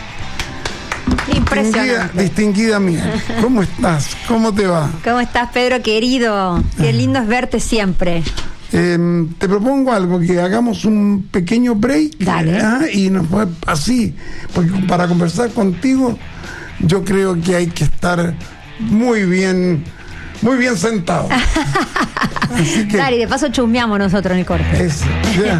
Distinguida, distinguida mía, ¿cómo estás? ¿Cómo te va? ¿Cómo estás, Pedro, querido? Qué lindo es verte siempre. Eh, te propongo algo, que hagamos un pequeño break. Dale. ¿eh? Y nos fue así, porque para conversar contigo yo creo que hay que estar muy bien, muy bien sentado. Así que, dale, y de paso chusmeamos nosotros en el corte. Eso, ya.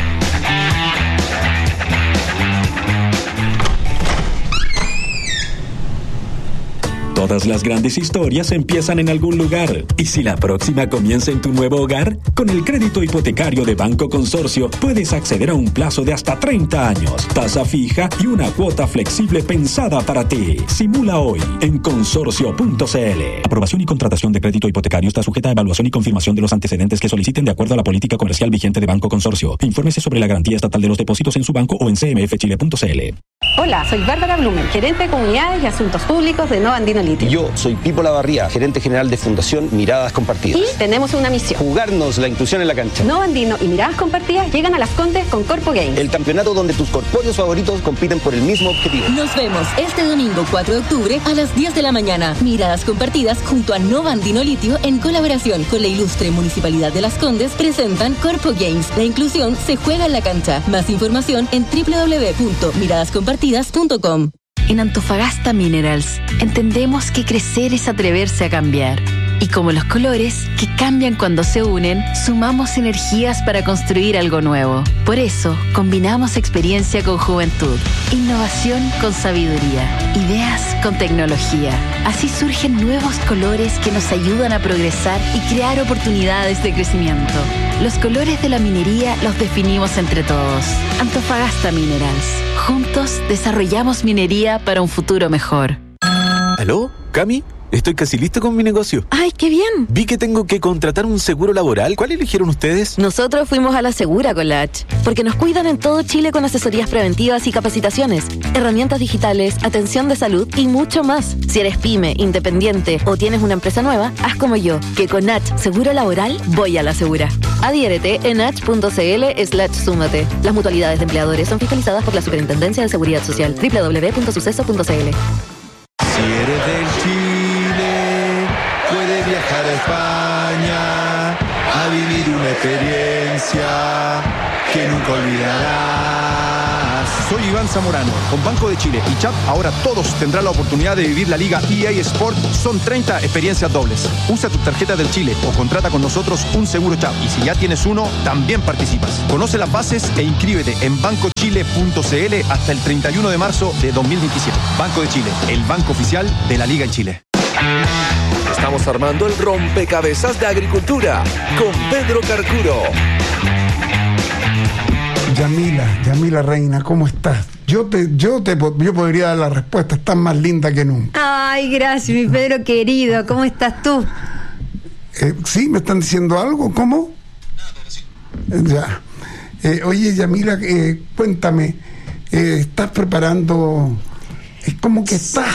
Todas las grandes historias empiezan en algún lugar. ¿Y si la próxima comienza en tu nuevo hogar? Con el crédito hipotecario de Banco Consorcio puedes acceder a un plazo de hasta treinta años, tasa fija y una cuota flexible pensada para ti. Simula hoy en consorcio punto c l. Aprobación y contratación de crédito hipotecario está sujeta a evaluación y confirmación de los antecedentes que soliciten de acuerdo a la política comercial vigente de Banco Consorcio. Infórmese sobre la garantía estatal de los depósitos en su banco o en c m f chile punto c l. Hola, soy Bárbara Blumen, gerente de comunidades y asuntos públicos de Nova Andino Litio. Yo soy Pipo Lavarría, gerente general de Fundación Miradas Compartidas. Y tenemos una misión: jugarnos la inclusión en la cancha. Nova Andino y Miradas Compartidas llegan a Las Condes con Corpo Games, el campeonato donde tus corpóreos favoritos compiten por el mismo objetivo. Nos vemos este domingo cuatro de octubre a las diez de la mañana. Miradas Compartidas junto a Nova Andino Litio, en colaboración con la ilustre Municipalidad de Las Condes, presentan Corpo Games. La inclusión se juega en la cancha. Más información en doble u doble u doble u punto miradas compartidas punto com. En Antofagasta Minerals entendemos que crecer es atreverse a cambiar Y como los colores, que cambian cuando se unen, sumamos energías para construir algo nuevo. Por eso, combinamos experiencia con juventud, innovación con sabiduría, ideas con tecnología. Así surgen nuevos colores que nos ayudan a progresar y crear oportunidades de crecimiento. Los colores de la minería los definimos entre todos. Antofagasta Minerals. Juntos desarrollamos minería para un futuro mejor. ¿Aló? ¿Cami? Estoy casi listo con mi negocio. ¡Ay, qué bien! Vi que tengo que contratar un seguro laboral. ¿Cuál eligieron ustedes? Nosotros fuimos a la Segura con la H, porque nos cuidan en todo Chile con asesorías preventivas y capacitaciones, herramientas digitales, atención de salud y mucho más. Si eres pyme, independiente o tienes una empresa nueva, haz como yo, que con H Seguro Laboral voy a la Segura. Adhiérete en h.cl slash súmate. Las mutualidades de empleadores son fiscalizadas por la Superintendencia de Seguridad Social. doble u doble u doble u punto suceso punto c l. Si eres del Chile, puedes viajar a España a vivir una experiencia que nunca olvidarás. Soy Iván Zamorano. Con Banco de Chile y Chap, ahora todos tendrán la oportunidad de vivir la Liga E A Sport. Son treinta experiencias dobles. Usa tu tarjeta del Chile o contrata con nosotros un seguro Chap. Y si ya tienes uno, también participas. Conoce las bases e inscríbete en banco chile punto c l hasta el treinta y uno de marzo de dos mil veintisiete. Banco de Chile, el banco oficial de la Liga en Chile. Estamos armando el rompecabezas de agricultura con Pedro Carcuro. Yamila, Yamila Reina, ¿cómo estás? Yo te, yo te, yo podría dar la respuesta, estás más linda que nunca. Ay, gracias, mi Pedro querido, ¿cómo estás tú? Eh, ¿Sí? ¿Me están diciendo algo? ¿Cómo? Ya. Eh, oye, Yamila, eh, cuéntame, eh, ¿estás preparando, es como que estás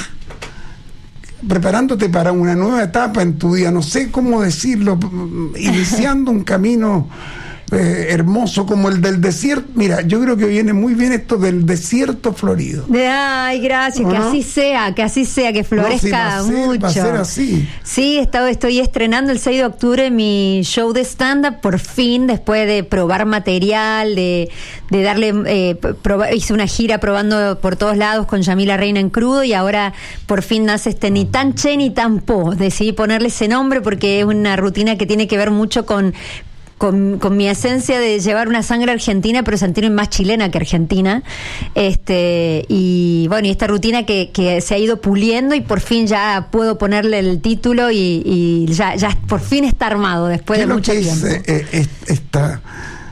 preparándote para una nueva etapa en tu vida, no sé cómo decirlo, iniciando un camino Eh, hermoso como el del desierto? Mira, yo creo que viene muy bien esto del desierto florido. Ay, gracias, ¿no? Que así sea, que así sea, que florezca no, si va a ser, mucho. Va a ser así. Sí, estoy, estoy estrenando el seis de octubre mi show de stand-up, por fin, después de probar material, de, de darle, eh, probar, hice una gira probando por todos lados con Yamila Reina en crudo, y ahora por fin nace este ni tan che ni tan po. Decidí ponerle ese nombre porque es una rutina que tiene que ver mucho con Con, con mi esencia de llevar una sangre argentina, pero sentirme más chilena que argentina. Este, y bueno, y esta rutina que, que se ha ido puliendo, y por fin ya puedo ponerle el título, y, y ya, ya por fin está armado después de mucho tiempo. ¿Qué es eh, eh, esta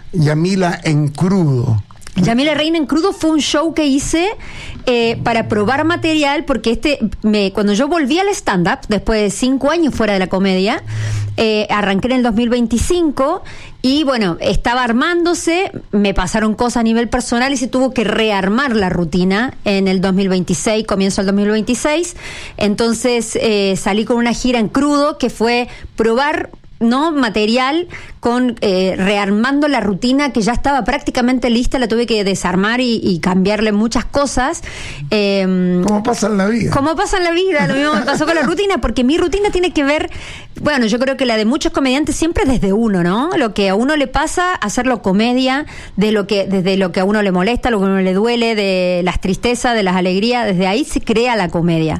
Yamila en crudo? Yamila Reina en crudo fue un show que hice eh, para probar material, porque este me, cuando yo volví al stand-up, después de cinco años fuera de la comedia, eh, arranqué en el dos mil veinticinco, y bueno, estaba armándose, me pasaron cosas a nivel personal y se tuvo que rearmar la rutina en el dos mil veintiséis, comienzo del dos mil veintiséis. Entonces eh, salí con una gira en crudo que fue probar, ¿no?, material con eh, rearmando la rutina que ya estaba prácticamente lista, la tuve que desarmar y, y cambiarle muchas cosas. Eh, ¿Cómo pasa en la vida? ¿Cómo pasa en la vida? Lo mismo me pasó con la rutina, porque mi rutina tiene que ver, bueno, yo creo que la de muchos comediantes siempre desde uno, ¿no? Lo que a uno le pasa, hacerlo comedia, de lo que, desde lo que a uno le molesta, lo que a uno le duele, de las tristezas, de las alegrías, desde ahí se crea la comedia.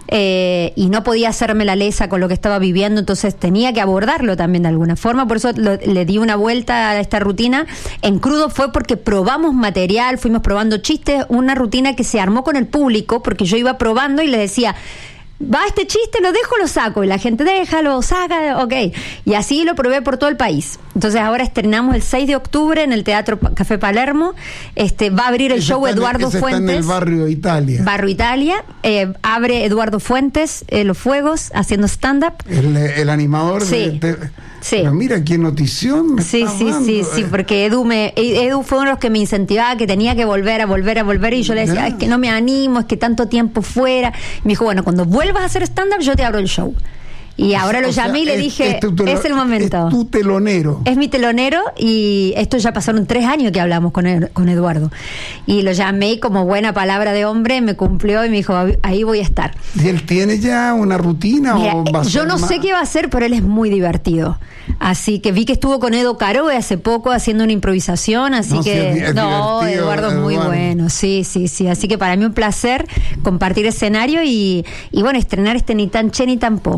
Eh, y no podía hacerme la lesa con lo que estaba viviendo, entonces tenía que abordarlo también de alguna forma. Por eso lo, le di una vuelta a esta rutina. En crudo fue porque probamos material, fuimos probando chistes, una rutina que se armó con el público, porque yo iba probando y le decía: va este chiste, lo dejo, lo saco, y la gente déjalo, saca, ok, y así lo probé por todo el país. Entonces ahora estrenamos el seis de octubre en el Teatro Café Palermo. Este va a abrir el ese show Eduardo ese Fuentes. Está en el barrio Italia. Barrio Italia, eh, abre Eduardo Fuentes, eh, Los Fuegos, haciendo stand-up. El, el animador sí. de, de Sí. Pero mira qué notición me sí, está sí, dando. sí, sí, porque Edu me Edu fue uno de los que me incentivaba, que tenía que volver a volver a volver, y yo le decía: Ya. es que no me animo, es que tanto tiempo fuera. Y me dijo: bueno, cuando vuelvas a hacer stand-up yo te abro el show. Y ahora lo O sea, llamé y le es- dije: es tu telo- es el momento. Es tu telonero. Es mi telonero, y esto ya pasaron tres años que hablamos con, Ed- con Eduardo. Y lo llamé, y como buena palabra de hombre me cumplió y me dijo: ahí voy a estar. ¿Y él tiene ya una rutina? Mira, o va a yo ser no más? sé qué va a hacer, pero él es muy divertido. Así que vi que estuvo con Edo Caroe hace poco haciendo una improvisación, así No, sí, que es di- es no, divertido, Eduardo es muy Eduardo. bueno, sí, sí, sí. Así que para mí un placer compartir escenario y, y bueno, estrenar este Ni tan che ni tan po. O sea,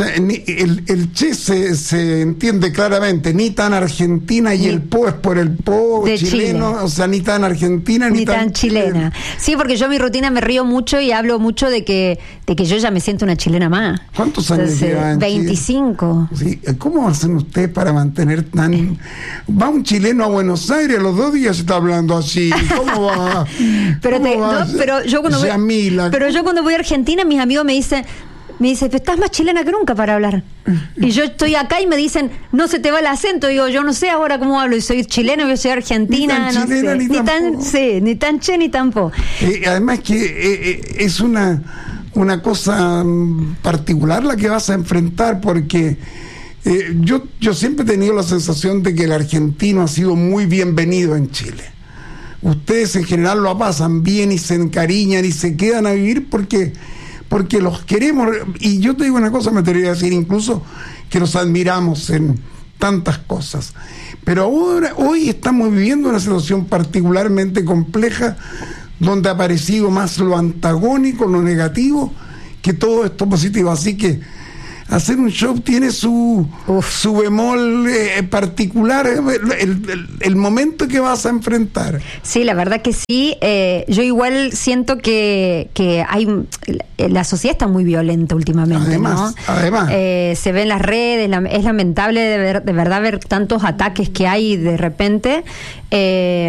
sea, ni, el, el che se, se entiende claramente, ni tan argentina y ni, el po es por el po chileno, Chile. O sea, ni tan argentina ni, ni tan, tan chilena. Sí, porque yo mi rutina me río mucho y hablo mucho de que de que yo ya me siento una chilena más. ¿Cuántos años Entonces, llevan? veinticinco. Sí, ¿cómo hacen ustedes para mantener tan... Va un chileno a Buenos Aires, a los dos días se está hablando así. ¿Cómo va? pero, ¿Cómo te, va? No, pero yo cuando voy, Yamila, pero yo cuando voy a Argentina, mis amigos me dicen... Me dice, estás más chilena que nunca para hablar. Y yo estoy acá y me dicen, no se te va el acento. Digo, yo no sé ahora cómo hablo. Y soy chilena, yo soy argentina. Ni tan no chilena, sé. ni, ni tan, tampoco. Sí, ni tan che ni tampoco. Eh, además que eh, eh, es una, una cosa particular la que vas a enfrentar, porque eh, yo, yo siempre he tenido la sensación de que el argentino ha sido muy bienvenido en Chile. Ustedes en general lo pasan bien y se encariñan y se quedan a vivir porque... porque los queremos, y yo te digo una cosa, me atrevería a decir incluso que los admiramos en tantas cosas, pero ahora, hoy estamos viviendo una situación particularmente compleja donde ha aparecido más lo antagónico, lo negativo, que todo esto positivo, así que hacer un show tiene su, su bemol eh, particular, el, el, el momento que vas a enfrentar. Sí, la verdad que sí. Eh, yo igual siento que, que hay la sociedad está muy violenta últimamente. Además, ¿no? además. Eh, se ve en las redes, la, es lamentable de, ver, de verdad ver tantos ataques que hay de repente. Eh,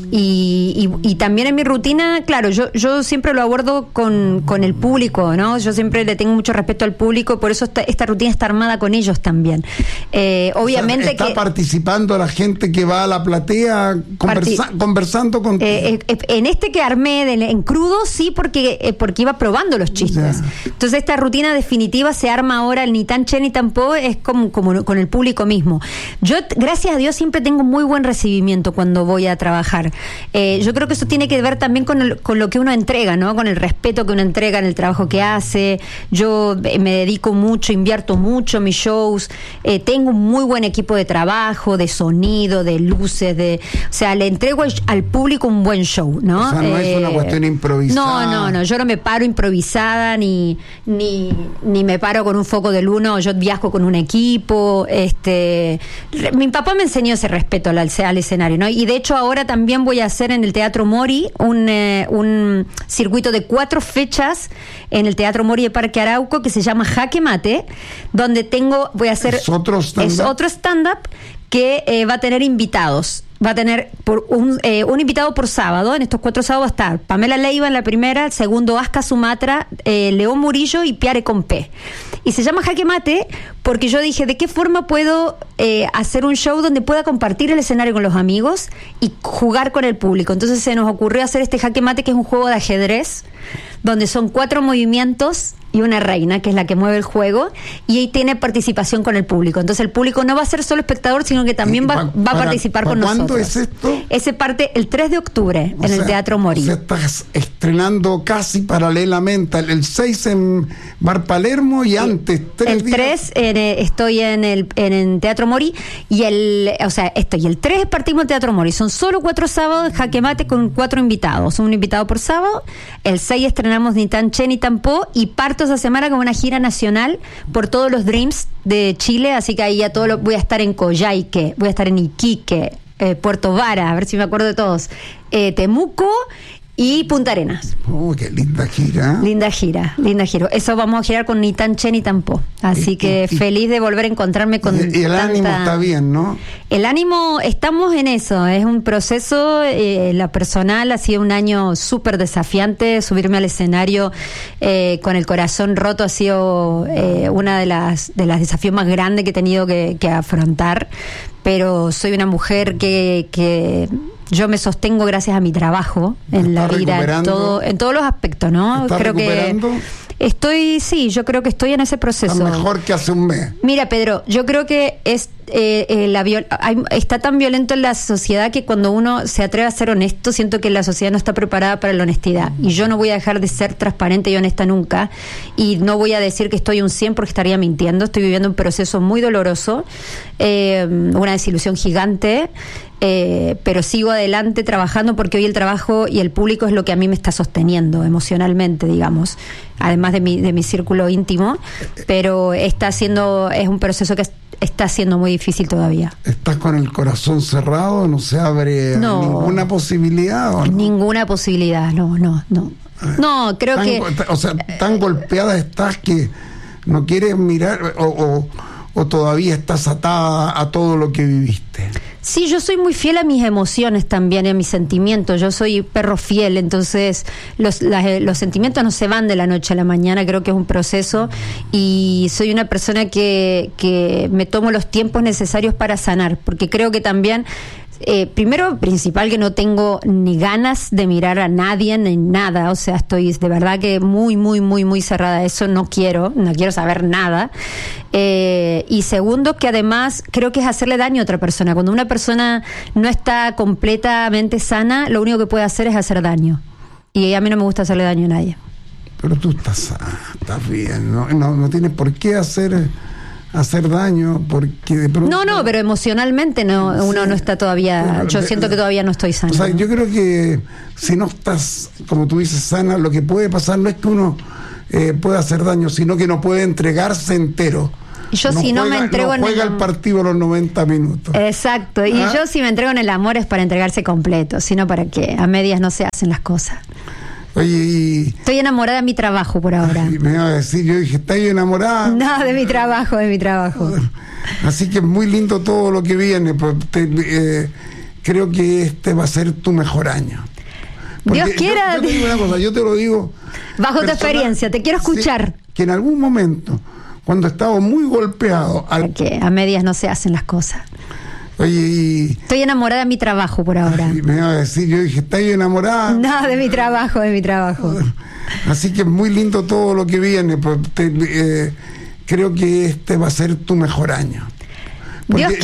y, y, y también en mi rutina, claro, yo, yo siempre lo abordo con, con el público, ¿no? Yo siempre le tengo mucho respeto al público, por eso está, esta rutina está armada con ellos también. Eh, obviamente, o sea, está que participando la gente que va a la platea conversa, conversando con eh, eh, en este que armé de, en crudo, sí, porque eh, porque iba probando los chistes. Ya. Entonces esta rutina definitiva se arma ahora, el ni tan che ni tan po, es como, como con el público mismo. Yo, gracias a Dios, siempre tengo muy buen recibimiento cuando voy a trabajar. Eh, yo creo que eso tiene que ver también con, el, con lo que uno entrega, ¿no? Con el respeto que uno entrega en el trabajo que hace. Yo eh, me dedico mucho, invierto mucho en mis shows, eh, tengo un muy buen equipo de trabajo, de sonido, de luces, de, o sea, le entrego al, al público un buen show, ¿no? O sea, no eh, es una cuestión improvisada. No, no, no, yo no me paro improvisada, ni, ni, ni me paro con un foco de luna, yo viajo con un equipo. Este, mi papá me enseñó ese respeto al, al escenario, ¿no? Y de hecho ahora también voy a hacer en el Teatro Mori un, eh, un circuito de cuatro fechas en el Teatro Mori de Parque Arauco que se llama Jaque Mate, donde tengo, voy a hacer... Es otro stand-up. Es otro stand-up que eh, va a tener invitados. Va a tener por un, eh, un invitado por sábado. En estos cuatro sábados va a estar Pamela Leiva en la primera, el segundo Aska Sumatra, eh, León Murillo y Piare Compé. Y se llama Jaque Mate porque yo dije, ¿de qué forma puedo eh, hacer un show donde pueda compartir el escenario con los amigos y jugar con el público? Entonces se nos ocurrió hacer este Jaque Mate, que es un juego de ajedrez, donde son cuatro movimientos y una reina, que es la que mueve el juego, y ahí tiene participación con el público. Entonces el público no va a ser solo espectador, sino que también va, va a participar con nosotros. ¿Cuándo es esto? Ese parte el tres de octubre o en sea, el Teatro Mori. O sea, estás estrenando casi paralelamente, el seis en Bar Palermo y antes tres el tres en, eh, estoy en el en el Teatro Mori, y el o sea estoy el tres partimos del Teatro Mori. Son solo cuatro sábados, Jaque Mate con cuatro invitados, un invitado por sábado. El seis estrenamos Ni tan che ni tan po, y parto esa semana con una gira nacional por todos los Dreams de Chile, así que ahí ya todo lo, voy a estar en Coyhaique, voy a estar en Iquique, eh, Puerto Vara, a ver si me acuerdo de todos, eh, Temuco y Punta Arenas. Oh, qué linda gira. Linda gira, linda gira. Eso vamos a girar con Ni tan che ni tan po. Así y, que y, feliz de volver a encontrarme con y, y el tanta... ánimo está bien, ¿no? El ánimo, estamos en eso, es un proceso, eh, la personal ha sido un año súper desafiante, subirme al escenario eh, con el corazón roto ha sido eh, una de las de los desafíos más grandes que he tenido que, que afrontar, pero soy una mujer que... que yo me sostengo gracias a mi trabajo en la vida, en, todo, en todos los aspectos, ¿no? Creo que estoy, sí, yo creo que estoy en ese proceso. Está mejor que hace un mes. Mira, Pedro, yo creo que es eh, eh, la viol- hay, está tan violento en la sociedad que cuando uno se atreve a ser honesto, siento que la sociedad no está preparada para la honestidad. Y yo no voy a dejar de ser transparente y honesta nunca. Y no voy a decir que estoy un cien porque estaría mintiendo. Estoy viviendo un proceso muy doloroso, eh, una desilusión gigante. eh, pero sigo adelante trabajando porque hoy el trabajo y el público es lo que a mí me está sosteniendo emocionalmente, digamos, además de mi, de mi círculo íntimo, pero está siendo, es un proceso que está siendo muy difícil todavía. ¿Estás con el corazón cerrado? ¿No se abre no, ninguna posibilidad? ¿O no? Ninguna posibilidad, no, no, no. No, creo tan, que... O sea, tan golpeada estás que no quieres mirar o, o, o todavía estás atada a todo lo que viviste. Sí, yo soy muy fiel a mis emociones también, a mis sentimientos. Yo soy perro fiel, entonces los, las, los sentimientos no se van de la noche a la mañana, creo que es un proceso y soy una persona que, que me tomo los tiempos necesarios para sanar, porque creo que también... Eh, primero, principal, que no tengo ni ganas de mirar a nadie ni nada, o sea, estoy de verdad que muy, muy, muy, muy cerrada a eso, no quiero, no quiero saber nada. Eh, y segundo, que además creo que es hacerle daño a otra persona. Cuando una persona no está completamente sana, lo único que puede hacer es hacer daño. Y a mí no me gusta hacerle daño a nadie. Pero tú estás, estás bien, no, no, no tienes por qué hacer... hacer daño porque de pronto... No, no, pero emocionalmente no, sí, uno no está todavía, pero, yo de, siento que todavía no estoy sana. O sea, yo creo que si no estás, como tú dices, sana, lo que puede pasar no es que uno eh, pueda hacer daño, sino que no puede entregarse entero. Yo no si juega, no me entrego no en juega el... el partido los noventa minutos. Exacto, y ¿ah? Yo si me entrego en el amor es para entregarse completo, sino para que a medias no se hacen las cosas. Oye, y... Estoy enamorada de mi trabajo por ahora. Ay, me iba a decir, yo dije, ¿estás enamorada? No, de mi trabajo, de mi trabajo. Así que es muy lindo todo lo que viene. Te, eh, creo que este va a ser tu mejor año. Porque Dios quiera. Yo, yo te digo una cosa, yo te lo digo. Bajo tu experiencia, te quiero escuchar. Sí, que en algún momento, cuando estaba muy golpeado... Al... Que a medias no se hacen las cosas. Oye, y... Estoy enamorada de mi trabajo por ahora. Ay, me iba a decir, yo dije, ¿estás enamorada? No, de mi trabajo, de mi trabajo. Así que es muy lindo todo lo que viene. Te, eh, creo que este va a ser tu mejor año. Dios